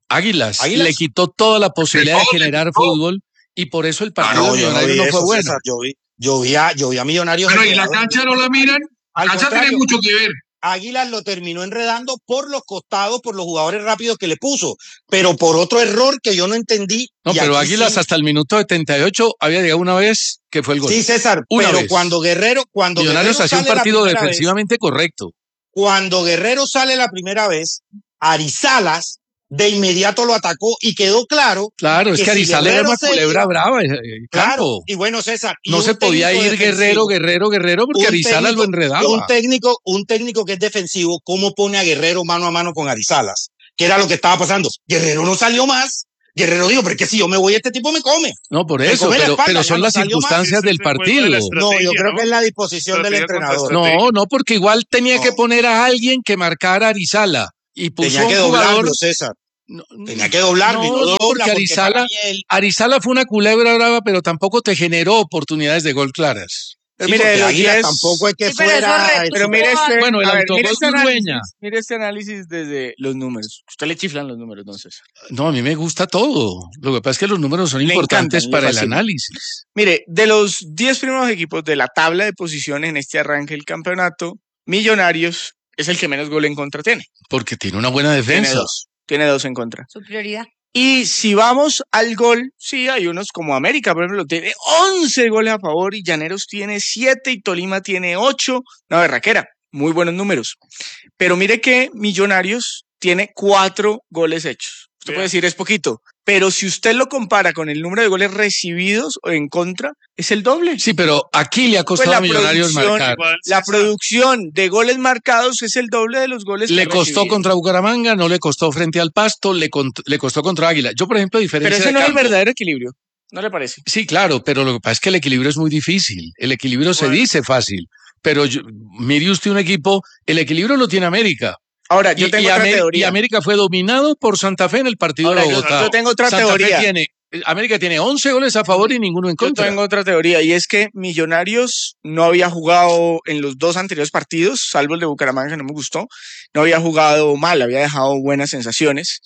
Águilas. Águilas. Le quitó toda la posibilidad de No, le generar quitó. fútbol y por eso el partido No, de yo no Millonarios vi no eso, fue bueno. César. Yo vi a Millonarios. Bueno, y la enredado. cancha no la miran. La Al cancha tiene contrario, mucho que ver. Águilas lo terminó enredando por los costados, por los jugadores rápidos que le puso, pero por otro error que yo no entendí. No, y pero aquí Águilas sí- hasta el minuto 78 había llegado una vez que fue el gol. Sí, César, Una pero vez. cuando Millonarios Millonarios hacía un sale la partido primera vez, defensivamente correcto. cuando Guerrero sale la primera vez, Arizalas de inmediato lo atacó y quedó claro. Claro, es que si Arizala era Guerrero una se culebra iba- brava, Claro, campo. y bueno, César. y No un se podía técnico ir defensivo, Guerrero, porque un Arizala lo técnico- enredaba. Un técnico que es defensivo, ¿cómo pone a Guerrero mano a mano con Arizalas? ¿Qué era lo que estaba pasando? Guerrero no salió más. Guerrero dijo, pero es que si yo me voy, este tipo me come. No, por Me eso, come la espalda, pero ya son no las salió más. circunstancias del partido. No, yo creo que es la disposición del entrenador. No, porque igual tenía que poner a alguien que marcara a Arizala y puso Tenía que un jugador. doblarlo, César. Tenía que doblarlo y no dobla porque Arizala, Arizala fue una culebra brava, pero tampoco te generó oportunidades de gol claras. Pero mire, de los 10 tampoco es que Sí, pero eso fuera. retumbó. Pero mire Bueno, el autogol mire de Urueña. mire este análisis desde los números. Usted le chiflan los números, entonces. No, a mí me gusta todo. Lo que pasa es que los números son Le importantes encantan, le para el fascinan. análisis. Mire, de los 10 primeros equipos de la tabla de posiciones en este arranque del campeonato, Millonarios es el que menos gol en contra tiene. Porque tiene una buena defensa. Tiene dos en contra. Su prioridad. Y si vamos al gol, sí, hay unos como América, por ejemplo, tiene 11 goles a favor y Llaneros tiene 7 y Tolima tiene 8. No, berraquera, muy buenos números. Pero mire que Millonarios tiene 4 goles hechos. Usted puede decir es poquito, pero si usted lo compara con el número de goles recibidos o en contra, es el doble. Sí, pero aquí le ha costado a Millonarios marcar. La producción de goles marcados es el doble de los goles Le que costó recibidos. contra Bucaramanga, no le costó frente al Pasto, le costó contra Águila. Yo, por ejemplo, a diferencia Pero ese de no es el Campo- verdadero equilibrio, ¿no le parece? Sí, claro, pero lo que pasa es que el equilibrio es muy difícil. El equilibrio se dice fácil, pero mire usted un equipo, el equilibrio lo tiene América. Ahora, yo tengo otra teoría. Y América fue dominado por Santa Fe en el partido Ahora, de yo- Bogotá. yo tengo otra Santa teoría. América tiene 11 goles a favor y ninguno en Yo contra. tengo otra teoría y es que Millonarios no había jugado en los 2 anteriores partidos, salvo el de Bucaramanga que no me gustó, no había jugado mal, había dejado buenas sensaciones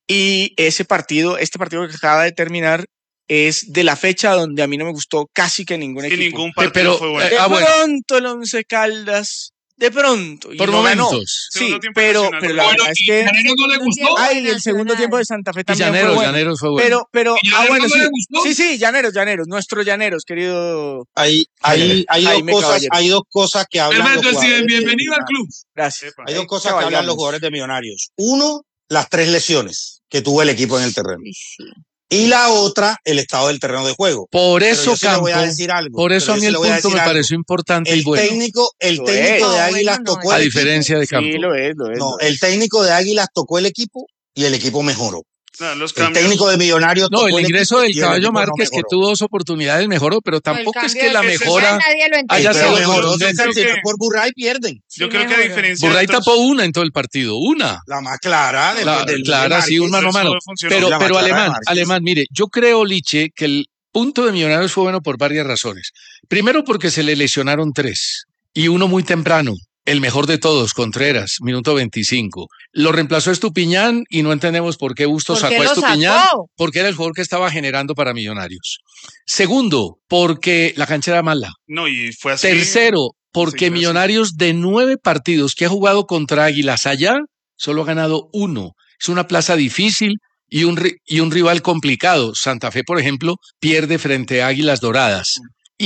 y este partido que acaba de terminar es de la fecha donde a mí no me gustó casi que ningún equipo. ningún partido fue bueno. De bueno. pronto el Once Caldas, de pronto. Y Por no ganó. momentos. Sí, Segundo tiempo pero nacional. la Bueno, verdad es ¿y que... Llaneros no le gustó? Ay, el segundo tiempo de Santa Fe Y también Llaneros, fue bueno. Llaneros fue bueno. Pero, ¿Y Llaneros bueno, no sí. le gustó? Sí, Llaneros, nuestros Llaneros, querido. Hay Jaime Caballero. dos cosas que hablan. Perfecto, los Steven, jugadores de bienvenido al Millonarios. club. Gracias. Hay dos cosas que hablan los jugadores de Millonarios. Uno, las 3 lesiones que tuvo el equipo en el terreno. Y la otra, el estado del terreno de juego. Por Pero eso, yo sí le voy a Campo, decir algo. por eso Pero a yo mí sí el le voy a punto decir me algo. pareció importante y El bueno. técnico Lo de es. Águilas No, tocó A el diferencia de Campo. Sí, lo es. No, el técnico de Águilas tocó el equipo y el equipo mejoró. No, los El cambios. técnico de Millonarios No, tocó el ingreso equipo del y el Caballo equipo no Márquez, que mejoró. tuvo 2 oportunidades, mejoró, pero tampoco es que la cambio mejora nadie lo entiende. haya Pero sido mejoró, contundente. César, si no es por Burray pierden. Yo creo que a diferencia Burray de otros, tapó una en todo el partido, una. La más clara del Clara, sí, un mano a mano. eso funcionó. Pero, La pero más clara de Alemán, Márquez. Alemán, mire, yo creo, Liche, que el punto de Millonarios fue bueno por varias razones. Primero, porque se le lesionaron 3 y uno muy temprano. El mejor de todos, Contreras, minuto 25. Lo reemplazó Estupiñán y no entendemos por qué Bustos ¿Por qué sacó a lo Estupiñán, sacó? porque era el jugador que estaba generando para Millonarios. Segundo, porque la cancha era mala. No, y fue así. Tercero, porque Sí, fue así. Millonarios de 9 partidos que ha jugado contra Águilas allá, solo ha ganado 1. Es una plaza difícil y un rival complicado. Santa Fe, por ejemplo, pierde frente a Águilas Doradas.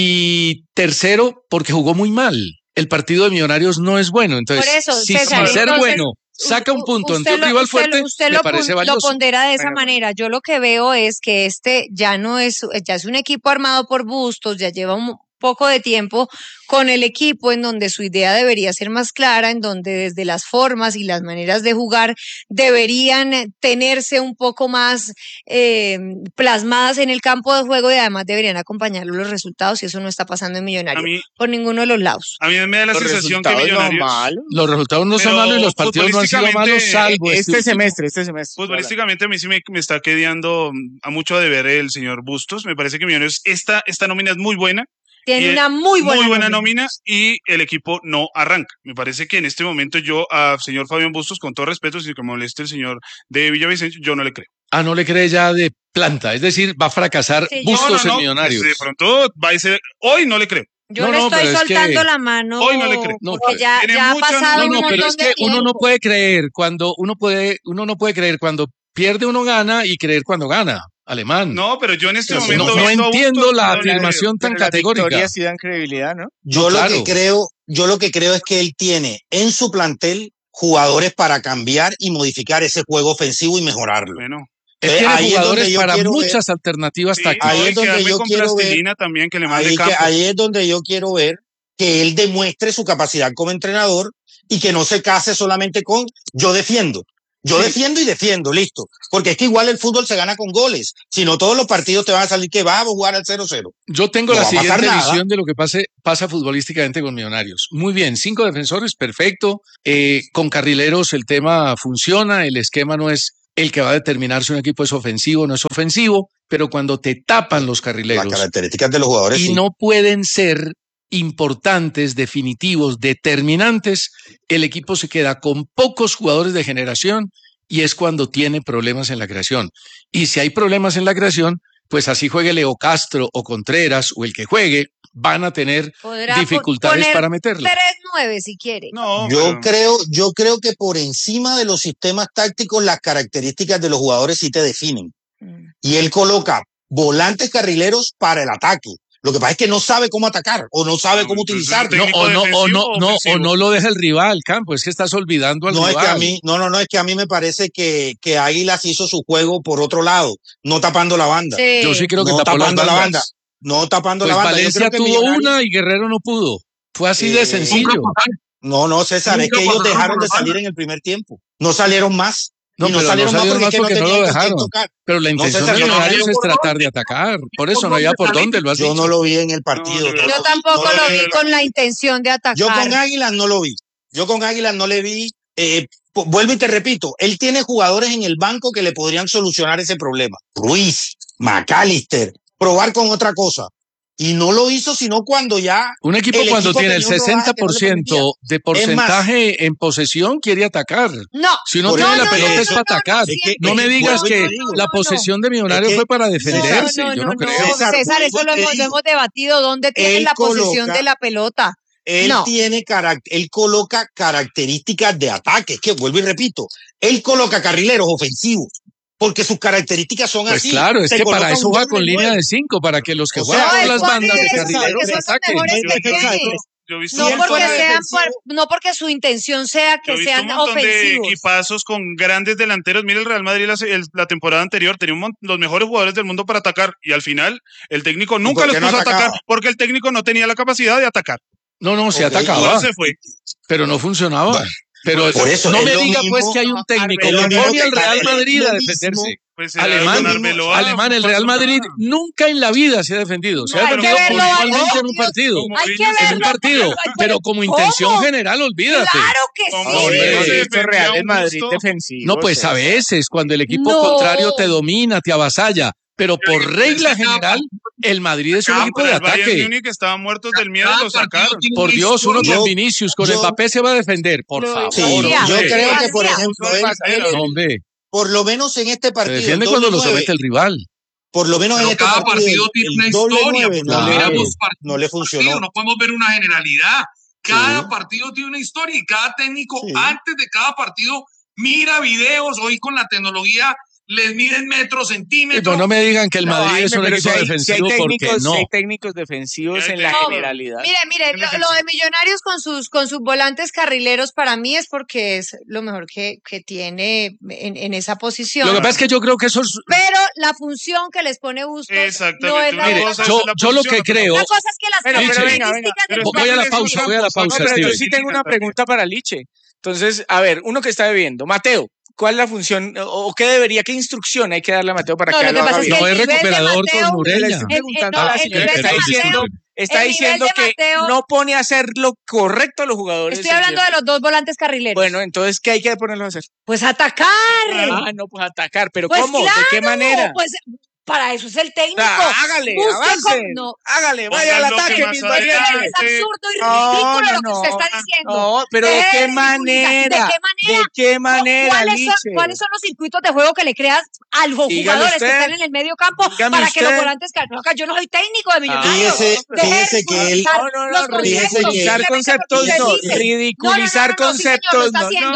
Y tercero, porque jugó muy mal. El partido de Millonarios no es bueno. Entonces, Por eso, si César, sin ser entonces, bueno saca un punto ante un Usted rival fuerte, usted me lo parece lo valioso. pondera de esa Bueno. manera. Yo lo que veo es que ya no es, ya es un equipo armado por Bustos, ya lleva un poco de tiempo con el equipo en donde su idea debería ser más clara, en donde desde las formas y las maneras de jugar deberían tenerse un poco más plasmadas en el campo de juego y además deberían acompañarlo los resultados y eso no está pasando en Millonarios A mí- por ninguno de los lados. A mí me da la Los sensación que resultados no Millonarios. malos. Los resultados no son Pero malos y los partidos no han sido malos, salvo Este último. semestre. Futbolísticamente a mí sí me está quedando a mucho de ver el señor Bustos. Me parece que Millonarios, esta nómina es muy buena. Tiene y una muy buena nómina y el equipo no arranca. Me parece que en este momento yo al señor Fabián Bustos, con todo respeto, si que me moleste el señor de Villavicencio, yo no le creo. Ah, no le cree ya de planta, es decir, va a fracasar Bustos en Millonarios. De pronto va a ser, hoy no le creo. Yo le estoy soltando la mano. Hoy no le creo. Porque ya ha pasado un montón pero es que uno no puede creer cuando uno no puede creer cuando pierde, uno gana y creer cuando gana. Alemán. No, pero yo en este momento no entiendo la afirmación tan categórica. Las victorias sí dan credibilidad, ¿no? Yo lo que creo es que él tiene en su plantel jugadores para cambiar y modificar ese juego ofensivo y mejorarlo. Bueno. Él tiene jugadores para muchas alternativas tácticas. Ahí es donde yo quiero ver también que le mande ahí es donde yo quiero ver que él demuestre su capacidad como entrenador y que no se case solamente con yo defiendo. Yo defiendo y defiendo, listo. Porque es que igual el fútbol se gana con goles. Si no, todos los partidos te van a salir que vamos a jugar al 0-0. Yo tengo la siguiente visión de lo que pasa futbolísticamente con Millonarios. Muy bien, 5 defensores, perfecto. Con carrileros el tema funciona, el esquema no es el que va a determinar si un equipo es ofensivo o no es ofensivo, pero cuando te tapan los carrileros. Las características de los jugadores. Y no pueden ser importantes, definitivos, determinantes, el equipo se queda con pocos jugadores de generación y es cuando tiene problemas en la creación. Y si hay problemas en la creación, pues así juegue Leo Castro o Contreras o el que juegue, van a tener dificultades para meterla. 3-9 si quiere. No, yo creo que por encima de los sistemas tácticos, las características de los jugadores sí te definen. Y él coloca volantes carrileros para el ataque. Lo que pasa es que no sabe cómo atacar o no sabe cómo utilizarlo. O no lo deja el rival al campo, es que estás olvidando al rival. Es que a mí me parece que Águilas hizo su juego por otro lado, no tapando la banda. Sí. Yo sí creo que no tapó tapando las la bandas. banda. No tapando Pues la banda. Valencia tuvo una y Guerrero no pudo. Fue así de sencillo. No, César, es que ellos dejaron de salir en el primer tiempo. No salieron más. No, no salieron más porque no lo dejaron. Pero la intención de Millonarios es tratar de atacar. Por eso no había por dónde, lo has dicho. Yo no lo vi en el partido. Yo tampoco lo vi con la intención de atacar. Yo con Águilas no lo vi. Yo con Águilas no le vi. Vuelvo y te repito, él tiene jugadores en el banco que le podrían solucionar ese problema. Ruiz, McAllister, probar con otra cosa. Y no lo hizo sino cuando ya... Un equipo cuando tiene el 60% de porcentaje en posesión quiere atacar. No. Si uno tiene la pelota es para atacar. No me digas que la posesión de Millonarios fue para defenderse. Yo no creo. César, eso lo hemos debatido. ¿Dónde tiene la posesión de la pelota? Él coloca características de ataque. Es que vuelvo y repito, él coloca carrileros ofensivos. Porque sus características son pues así. Claro, es que para eso va con línea de 5, para que los que juegan por las bandas de carrileros ataquen. No porque su intención sea que sean ofensivos. De equipazos con grandes delanteros. Mira, el Real Madrid la temporada anterior tenía los mejores jugadores del mundo para atacar y al final el técnico nunca los puso a atacar porque el técnico no tenía la capacidad de atacar. No, se atacaba. Se fue. Pero no funcionaba. Pero por eso, no me diga pues que hay un técnico que pone al Real Madrid a defenderse. Pues Alemán, el Real Madrid nunca en la vida se ha defendido. Se ha defendido puntualmente en un partido. En un partido, pero como intención general, olvídate. Claro que sí. Real el Madrid defensivo. No, pues a veces, cuando el equipo contrario te domina, te avasalla. Pero por regla general, el Madrid es un equipo de ataque. Que estaban muertos del miedo lo sacaron. Por Dios, uno con Vinicius, con Mbappé se va a defender. Por favor. Sí, yo creo que, por ejemplo, por lo menos en este partido. Se defiende cuando lo somete el rival. Por lo menos en este partido, tiene una historia. No le funcionó. No podemos ver una generalidad. Cada partido tiene una historia y cada técnico antes de cada partido mira videos. Hoy con la tecnología les miden metros, centímetros. No me digan que el Madrid es un equipo defensivo porque no. Hay técnicos defensivos en la generalidad. Mire, lo de Millonarios con sus volantes carrileros para mí es porque es lo mejor que tiene en esa posición. Lo que pasa es que yo creo que eso es... Pero la función que les pone Bustos no es la misma. Yo lo que creo... La cosa es que las características... Voy a la pausa, pero yo sí tengo una pregunta para Liche. Entonces, a ver, uno que está bebiendo, Mateo. ¿Cuál es la función o qué instrucción hay que darle a Mateo para que lo haga bien? No es recuperador con Morelia. Está diciendo que no pone a hacer lo correcto a los jugadores. Estoy hablando de los dos volantes carrileros. Bueno, entonces, ¿qué hay que ponerlos a hacer? Pues atacar. No, pues atacar. ¿Pero pues cómo? Claro, ¿de qué manera? Pues Para eso es el técnico. Hágale, Busque avance. no. Hágale, Ponga vaya al el bloque ataque, más mis adelante. valientes. Es absurdo y ridículo lo que usted está diciendo. No, pero ¿de Deje qué de ridiculizar. manera? ¿De qué manera, ¿Cuáles son los circuitos de juego que le creas a los Dígame jugadores usted. que están en el medio campo Dígame para que los usted. volantes no, acá yo no soy técnico de Millonarios. Fíjese que él- Ridiculizar conceptos no, ridiculizar conceptos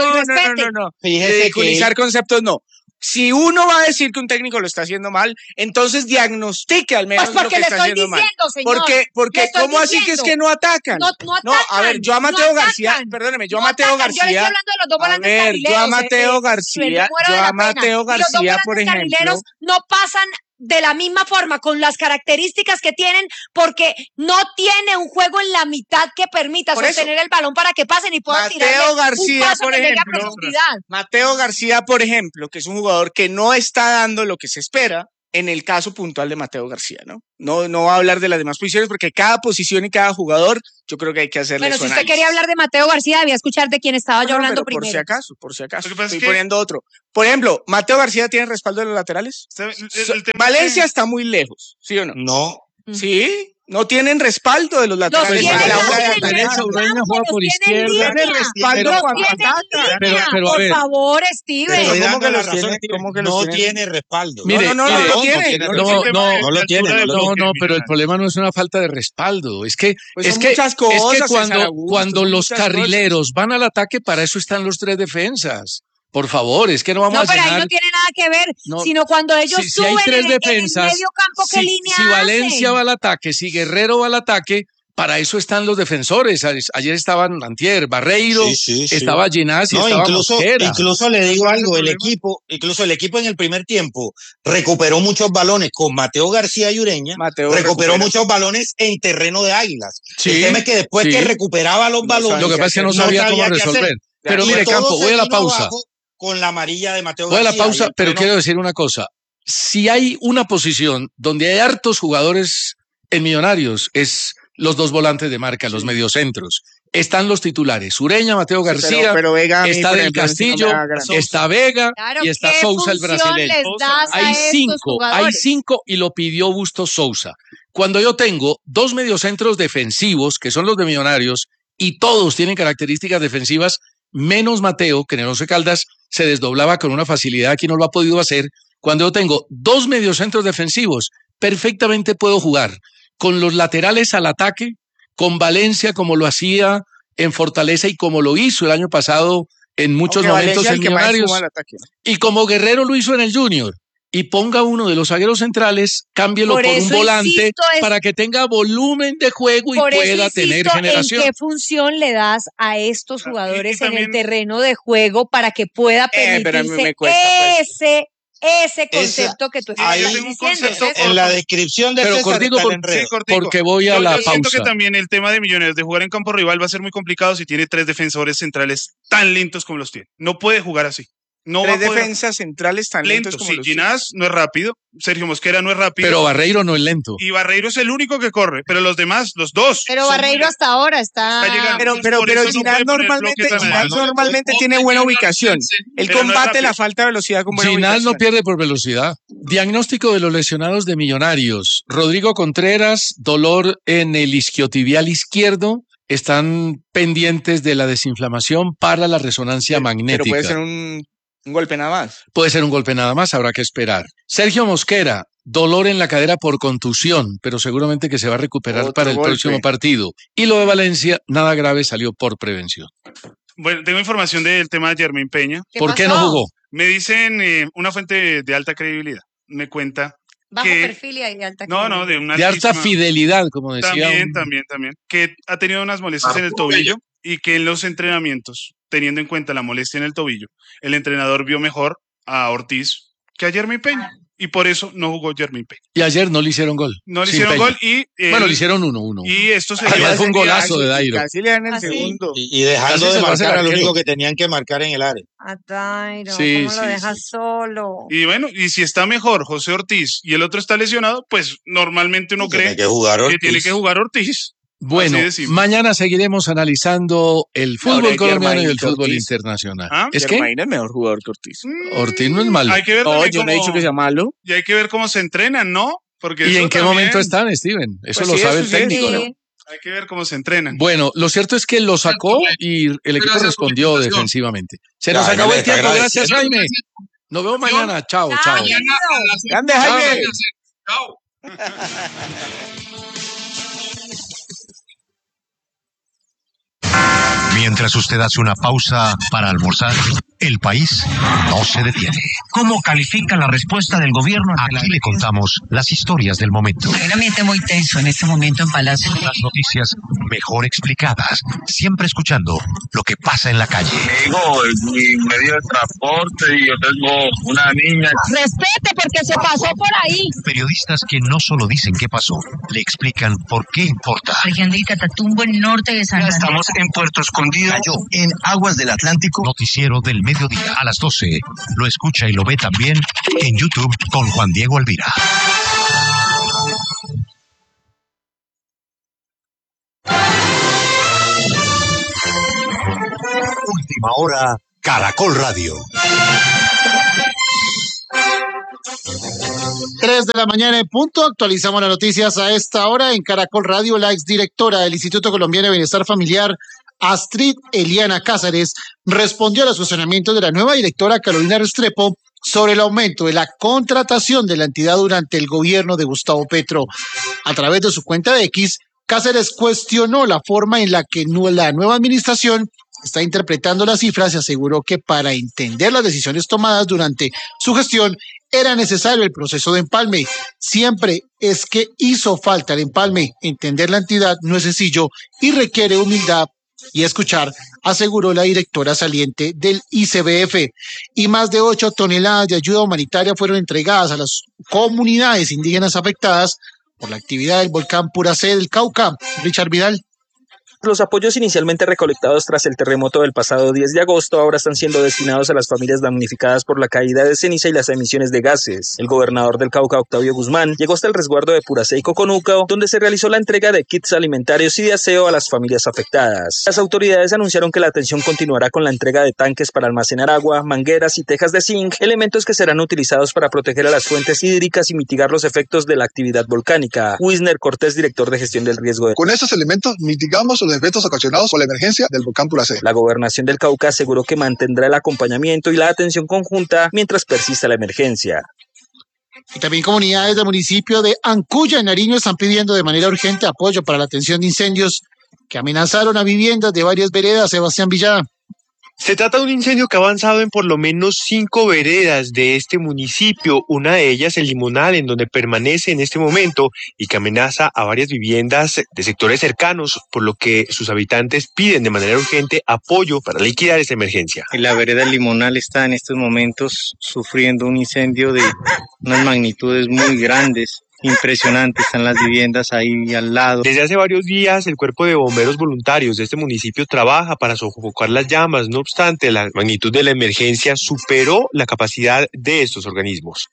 no. Fíjese Ridiculizar que conceptos no. Si uno va a decir que un técnico lo está haciendo mal, entonces diagnostique al menos Pues porque lo que le está estoy haciendo mal. diciendo, señor. Porque Le estoy ¿cómo así que es diciendo. que no atacan? No atacan. a ver, yo a Mateo no García, atacan. perdóneme, yo a No Mateo atacan. Yo le estoy García, hablando de los dos a volantes ver, carrileros. yo a Mateo me García, muero yo de a la pena. Mateo Y los dos García, por volantes ejemplo, carrileros no pasan de la misma forma, con las características que tienen, porque no tiene un juego en la mitad que permita Por eso. sostener el balón para que pasen y puedan tirarle Mateo un García, paso por que llegue a ejemplo, profundidad. Mateo García, por ejemplo, que es un jugador que no está dando lo que se espera en el caso puntual de Mateo García, ¿no? No va a hablar de las demás posiciones porque cada posición y cada jugador, yo creo que hay que hacerle Bueno, su si usted análisis. quería hablar de Mateo García, debía escuchar de quién estaba yo No, hablando pero primero. por si acaso, Lo que pasa es estoy que- poniendo otro. Por ejemplo, Mateo García tiene respaldo de los laterales. El tema Valencia es está muy lejos, ¿sí o no? no. Sí, no tienen respaldo de los laterales. tienen, a la los hora de tienen atacar. en el campo, juega por los tiene en izquierda. línea. Tiene respaldo Los cuando tiene en ataca. línea. Pero, a por ver. favor, Te Steven. estoy ¿Cómo dando que la los razón. tiene? ¿Cómo que los No tiene? tiene respaldo. Mire, no lo mire, tiene. no tiene. No, pero el problema no es una falta de respaldo, es que Pues son muchas cosas, César Augusto, cuando son los muchas carrileros van al ataque, para eso están los tres defensas. Por favor, es que no vamos No, a pero ahí llenar. no tiene nada que ver, No, sino cuando ellos si hay suben tres en el defensas, medio campo, ¿qué línea si Valencia hacen? va al ataque, si Guerrero va al ataque, para eso están los defensores. Ayer estaban Antier, Barreiro, Sí. estaba Ginás y No, estaba incluso Mosquera. le digo algo, el equipo en el primer tiempo recuperó muchos balones con Mateo García y Ureña, recuperó muchos balones en terreno de Águilas. Sí, el tema es que después sí. que recuperaba los balones, Lo que pasa es que no sabía cómo qué hacer. resolver. Pero Y mire, todo Campo, se voy a la vino pausa. abajo con la amarilla de Mateo Voy a la García. pausa, Y el pero freno- quiero decir una cosa. Si hay una posición donde hay hartos jugadores en Millonarios, es los dos volantes de marca, los mediocentros. Están los titulares, Ureña, Mateo García, pero Vega a mí, está por Del ejemplo, Castillo, no me da gran- está Vega Claro, y está ¿qué Sousa, el función brasileño. les das a Hay estos jugadores? cinco y lo pidió Bustos Sousa. Cuando yo tengo dos mediocentros defensivos, que son los de Millonarios, y todos tienen características defensivas, menos Mateo, que en el Once Caldas se desdoblaba con una facilidad que no lo ha podido hacer. Cuando yo tengo dos mediocentros defensivos, perfectamente puedo jugar con los laterales al ataque, con Valencia como lo hacía en Fortaleza y como lo hizo el año pasado en muchos Aunque momentos Valencia en es el que más Millonarios, suma al ataque, ¿no? y como Guerrero lo hizo en el Junior. Y ponga uno de los zagueros centrales, cámbielo por un eso volante insisto, para que tenga volumen de juego y Por eso pueda tener insisto, generación. ¿en qué función le das a estos jugadores en el también- terreno de juego para que pueda pero a mí me permitirse cuesta, pues. ese concepto que tú estás ahí, diciendo? en la descripción de Pero César cortico, está el por- enredo. porque voy a la Yo siento pausa. que también el tema de Millonarios de jugar en campo rival va a ser muy complicado si tiene tres defensores centrales tan lentos como los tiene. No puede jugar así. No va a Tres poder. defensas centrales tan lentos como Sí, los Ginás no es rápido, Sergio Mosquera no es rápido. Pero Barreiro no es lento. Y Barreiro es el único que corre, pero los demás, los dos. Pero son Barreiro muy- hasta ahora está... Está llegando. Pero Por eso no Ginás puede poner normalmente, bloques tan altos. tiene buena ubicación. Él Pero no es combate rápido. la falta de velocidad con buena Ginás no ubicación. pierde por velocidad. Diagnóstico de los lesionados de Millonarios. Rodrigo Contreras, dolor en el isquiotibial izquierdo. Están pendientes de la desinflamación para la resonancia magnética. Pero puede ser un golpe nada más. Puede ser un golpe nada más, habrá que esperar. Sergio Mosquera, dolor en la cadera por contusión, pero seguramente que se va a recuperar Otro para el golpe. próximo partido. Y lo de Valencia, nada grave, salió por prevención. Bueno, tengo información del tema de Jermaine Peña. ¿Por qué no jugó? Me dicen una fuente de alta credibilidad. Me cuenta Bajo que... perfil y de alta No, de una De alta altísima- fidelidad, como decía. También. Que ha tenido unas molestias en el tobillo y que en los entrenamientos, teniendo en cuenta la molestia en el tobillo, el entrenador vio mejor a Ortiz que a Jermaine Peña. Y por eso no jugó Jermaine Peña. Y ayer no le hicieron gol. No le Sin hicieron Peña. gol y... Bueno, le hicieron 1-1. Y esto se Además fue un golazo de Dairo. Casi le dan el ¿Ah, sí? segundo. Y dejando Casi de se lo hace el marcar al arquero. único que tenían que marcar en el área. A Dairo, Sí, ¿cómo lo sí, dejas solo? Y bueno, y si está mejor José Ortiz y el otro está lesionado, pues normalmente uno Tiene cree que jugar que Ortiz. tiene que jugar Ortiz. Bueno, mañana seguiremos analizando el fútbol colombiano y el fútbol internacional. ¿Es que Germain es mejor jugador que Ortiz. Ortiz no es malo. Hay que ver no, yo no he dicho que sea malo. Y hay que ver cómo se entrenan, ¿no? Porque ¿Y en qué momento están, Steven? Eso lo sabe el técnico, ¿no? Hay que ver cómo se entrenan. Bueno, lo cierto es que lo sacó y el equipo respondió defensivamente. Se nos acabó el tiempo. Gracias, Jaime. Nos vemos mañana. Chao, chao. Grande, Jaime. Chao. Mientras usted hace una pausa para almorzar, el país no se detiene. ¿Cómo califica la respuesta del gobierno? Aquí le contamos las historias del momento. Hay un ambiente muy tenso en este momento en Palacio. Las noticias mejor explicadas, siempre escuchando lo que pasa en la calle. Digo, mi medio de transporte y yo tengo una niña. Respete porque se pasó por ahí. Periodistas que no solo dicen qué pasó, le explican por qué importa. Región del Catatumbo, en norte de San Andrés. Estamos en Puerto Escondido. Cayó en aguas del Atlántico. Noticiero del mediodía a las 12. Lo escucha y lo ve también en YouTube con Juan Diego Alvira. Última hora, Caracol Radio. 3 de la mañana en punto, actualizamos las noticias a esta hora en Caracol Radio. La exdirectora del Instituto Colombiano de Bienestar Familiar, Astrid Eliana Cáceres, respondió a los cuestionamientos de la nueva directora Carolina Restrepo sobre el aumento de la contratación de la entidad durante el gobierno de Gustavo Petro. A través de su cuenta de X, Cáceres cuestionó la forma en la que la nueva administración está interpretando las cifras y aseguró que para entender las decisiones tomadas durante su gestión era necesario el proceso de empalme. Siempre es que hizo falta el empalme. Entender la entidad no es sencillo y requiere humildad y escuchar, aseguró la directora saliente del ICBF. Y más de 8 toneladas de ayuda humanitaria fueron entregadas a las comunidades indígenas afectadas por la actividad del volcán Puracé del Cauca. Richard Vidal. Los apoyos inicialmente recolectados tras el terremoto del pasado 10 de agosto ahora están siendo destinados a las familias damnificadas por la caída de ceniza y las emisiones de gases. El gobernador del Cauca, Octavio Guzmán, llegó hasta el resguardo de Puracé y Coconúcao, donde se realizó la entrega de kits alimentarios y de aseo a las familias afectadas. Las autoridades anunciaron que la atención continuará con la entrega de tanques para almacenar agua, mangueras y tejas de zinc, elementos que serán utilizados para proteger a las fuentes hídricas y mitigar los efectos de la actividad volcánica. Wisner Cortés, director de gestión del riesgo. Con estos elementos mitigamos los efectos ocasionados por la emergencia del volcán Puracé. La gobernación del Cauca aseguró que mantendrá el acompañamiento y la atención conjunta mientras persista la emergencia. Y también comunidades del municipio de Ancuya, en Nariño, están pidiendo de manera urgente apoyo para la atención de incendios que amenazaron a viviendas de varias veredas. Sebastián Villada. Se trata de un incendio que ha avanzado en por lo menos 5 veredas de este municipio, una de ellas el Limonal, en donde permanece en este momento y que amenaza a varias viviendas de sectores cercanos, por lo que sus habitantes piden de manera urgente apoyo para liquidar esta emergencia. La vereda del Limonal está en estos momentos sufriendo un incendio de unas magnitudes muy grandes. Impresionante, están las viviendas ahí al lado. Desde hace varios días, el Cuerpo de Bomberos Voluntarios de este municipio trabaja para sofocar las llamas. No obstante, la magnitud de la emergencia superó la capacidad de estos organismos.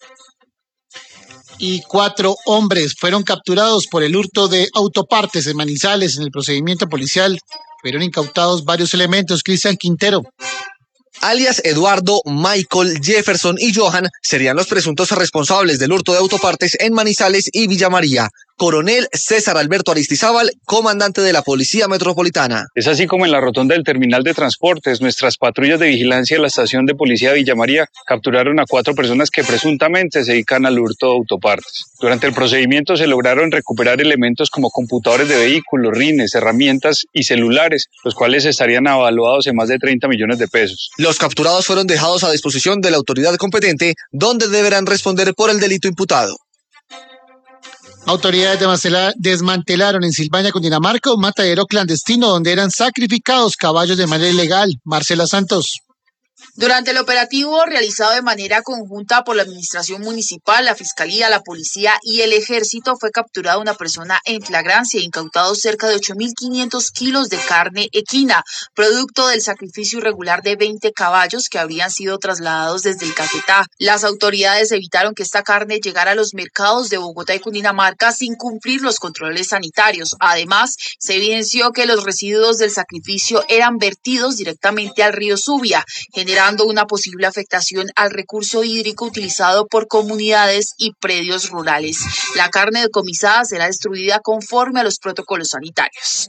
Y 4 hombres fueron capturados por el hurto de autopartes en Manizales. En el procedimiento policial fueron incautados varios elementos. Cristian Quintero. Alias Eduardo, Michael, Jefferson y Johan serían los presuntos responsables del hurto de autopartes en Manizales y Villa María. Coronel César Alberto Aristizábal, comandante de la Policía Metropolitana. Es así como en la rotonda del terminal de transportes, nuestras patrullas de vigilancia de la estación de policía de Villa María capturaron a 4 personas que presuntamente se dedican al hurto de autopartes. Durante el procedimiento se lograron recuperar elementos como computadores de vehículos, rines, herramientas y celulares, los cuales estarían avaluados en más de 30 millones de pesos. Los capturados fueron dejados a disposición de la autoridad competente, donde deberán responder por el delito imputado. Autoridades desmantelaron en Silvaña, Cundinamarca, un matadero clandestino donde eran sacrificados caballos de manera ilegal. Marcela Santos. Durante el operativo realizado de manera conjunta por la Administración Municipal, la Fiscalía, la Policía y el Ejército, fue capturada una persona en flagrancia e incautados cerca de 8.500 kilos de carne equina, producto del sacrificio irregular de 20 caballos que habrían sido trasladados desde el Caquetá. Las autoridades evitaron que esta carne llegara a los mercados de Bogotá y Cundinamarca sin cumplir los controles sanitarios. Además, se evidenció que los residuos del sacrificio eran vertidos directamente al río Subia, generando una posible afectación al recurso hídrico utilizado por comunidades y predios rurales. La carne decomisada será destruida conforme a los protocolos sanitarios.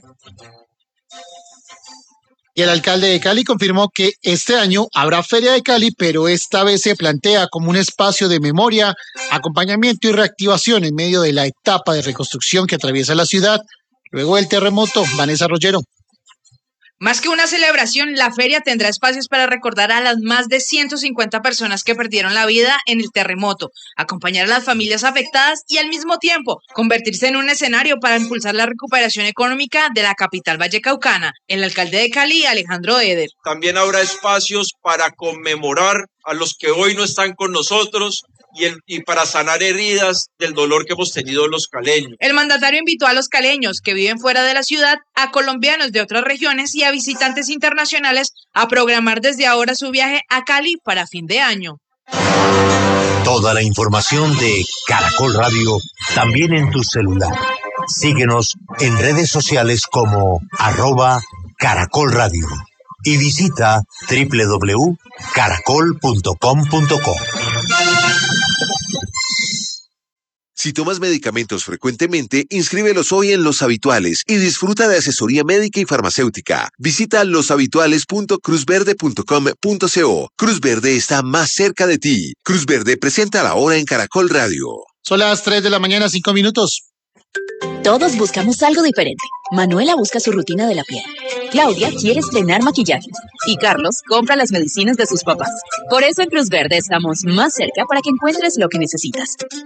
Y el alcalde de Cali confirmó que este año habrá Feria de Cali, pero esta vez se plantea como un espacio de memoria, acompañamiento y reactivación en medio de la etapa de reconstrucción que atraviesa la ciudad luego del terremoto. Vanessa Rollero. Más que una celebración, la feria tendrá espacios para recordar a las más de 150 personas que perdieron la vida en el terremoto, acompañar a las familias afectadas y al mismo tiempo convertirse en un escenario para impulsar la recuperación económica de la capital vallecaucana. El alcalde de Cali, Alejandro Eder. También habrá espacios para conmemorar a los que hoy no están con nosotros y para sanar heridas del dolor que hemos tenido los caleños. El mandatario invitó a los caleños que viven fuera de la ciudad, a colombianos de otras regiones y a visitantes internacionales a programar desde ahora su viaje a Cali para fin de año. Toda la información de Caracol Radio también en tu celular. Síguenos en redes sociales como @Caracol Radio y visita www.caracol.com.co. Si tomas medicamentos frecuentemente, inscríbelos hoy en Los Habituales y disfruta de asesoría médica y farmacéutica. Visita loshabituales.cruzverde.com.co. Cruz Verde está más cerca de ti. Cruz Verde presenta la hora en Caracol Radio. Son las 3 de la mañana, 5 minutos. Todos buscamos algo diferente. Manuela busca su rutina de la piel. Claudia quiere estrenar maquillaje. Y Carlos compra las medicinas de sus papás. Por eso en Cruz Verde estamos más cerca para que encuentres lo que necesitas.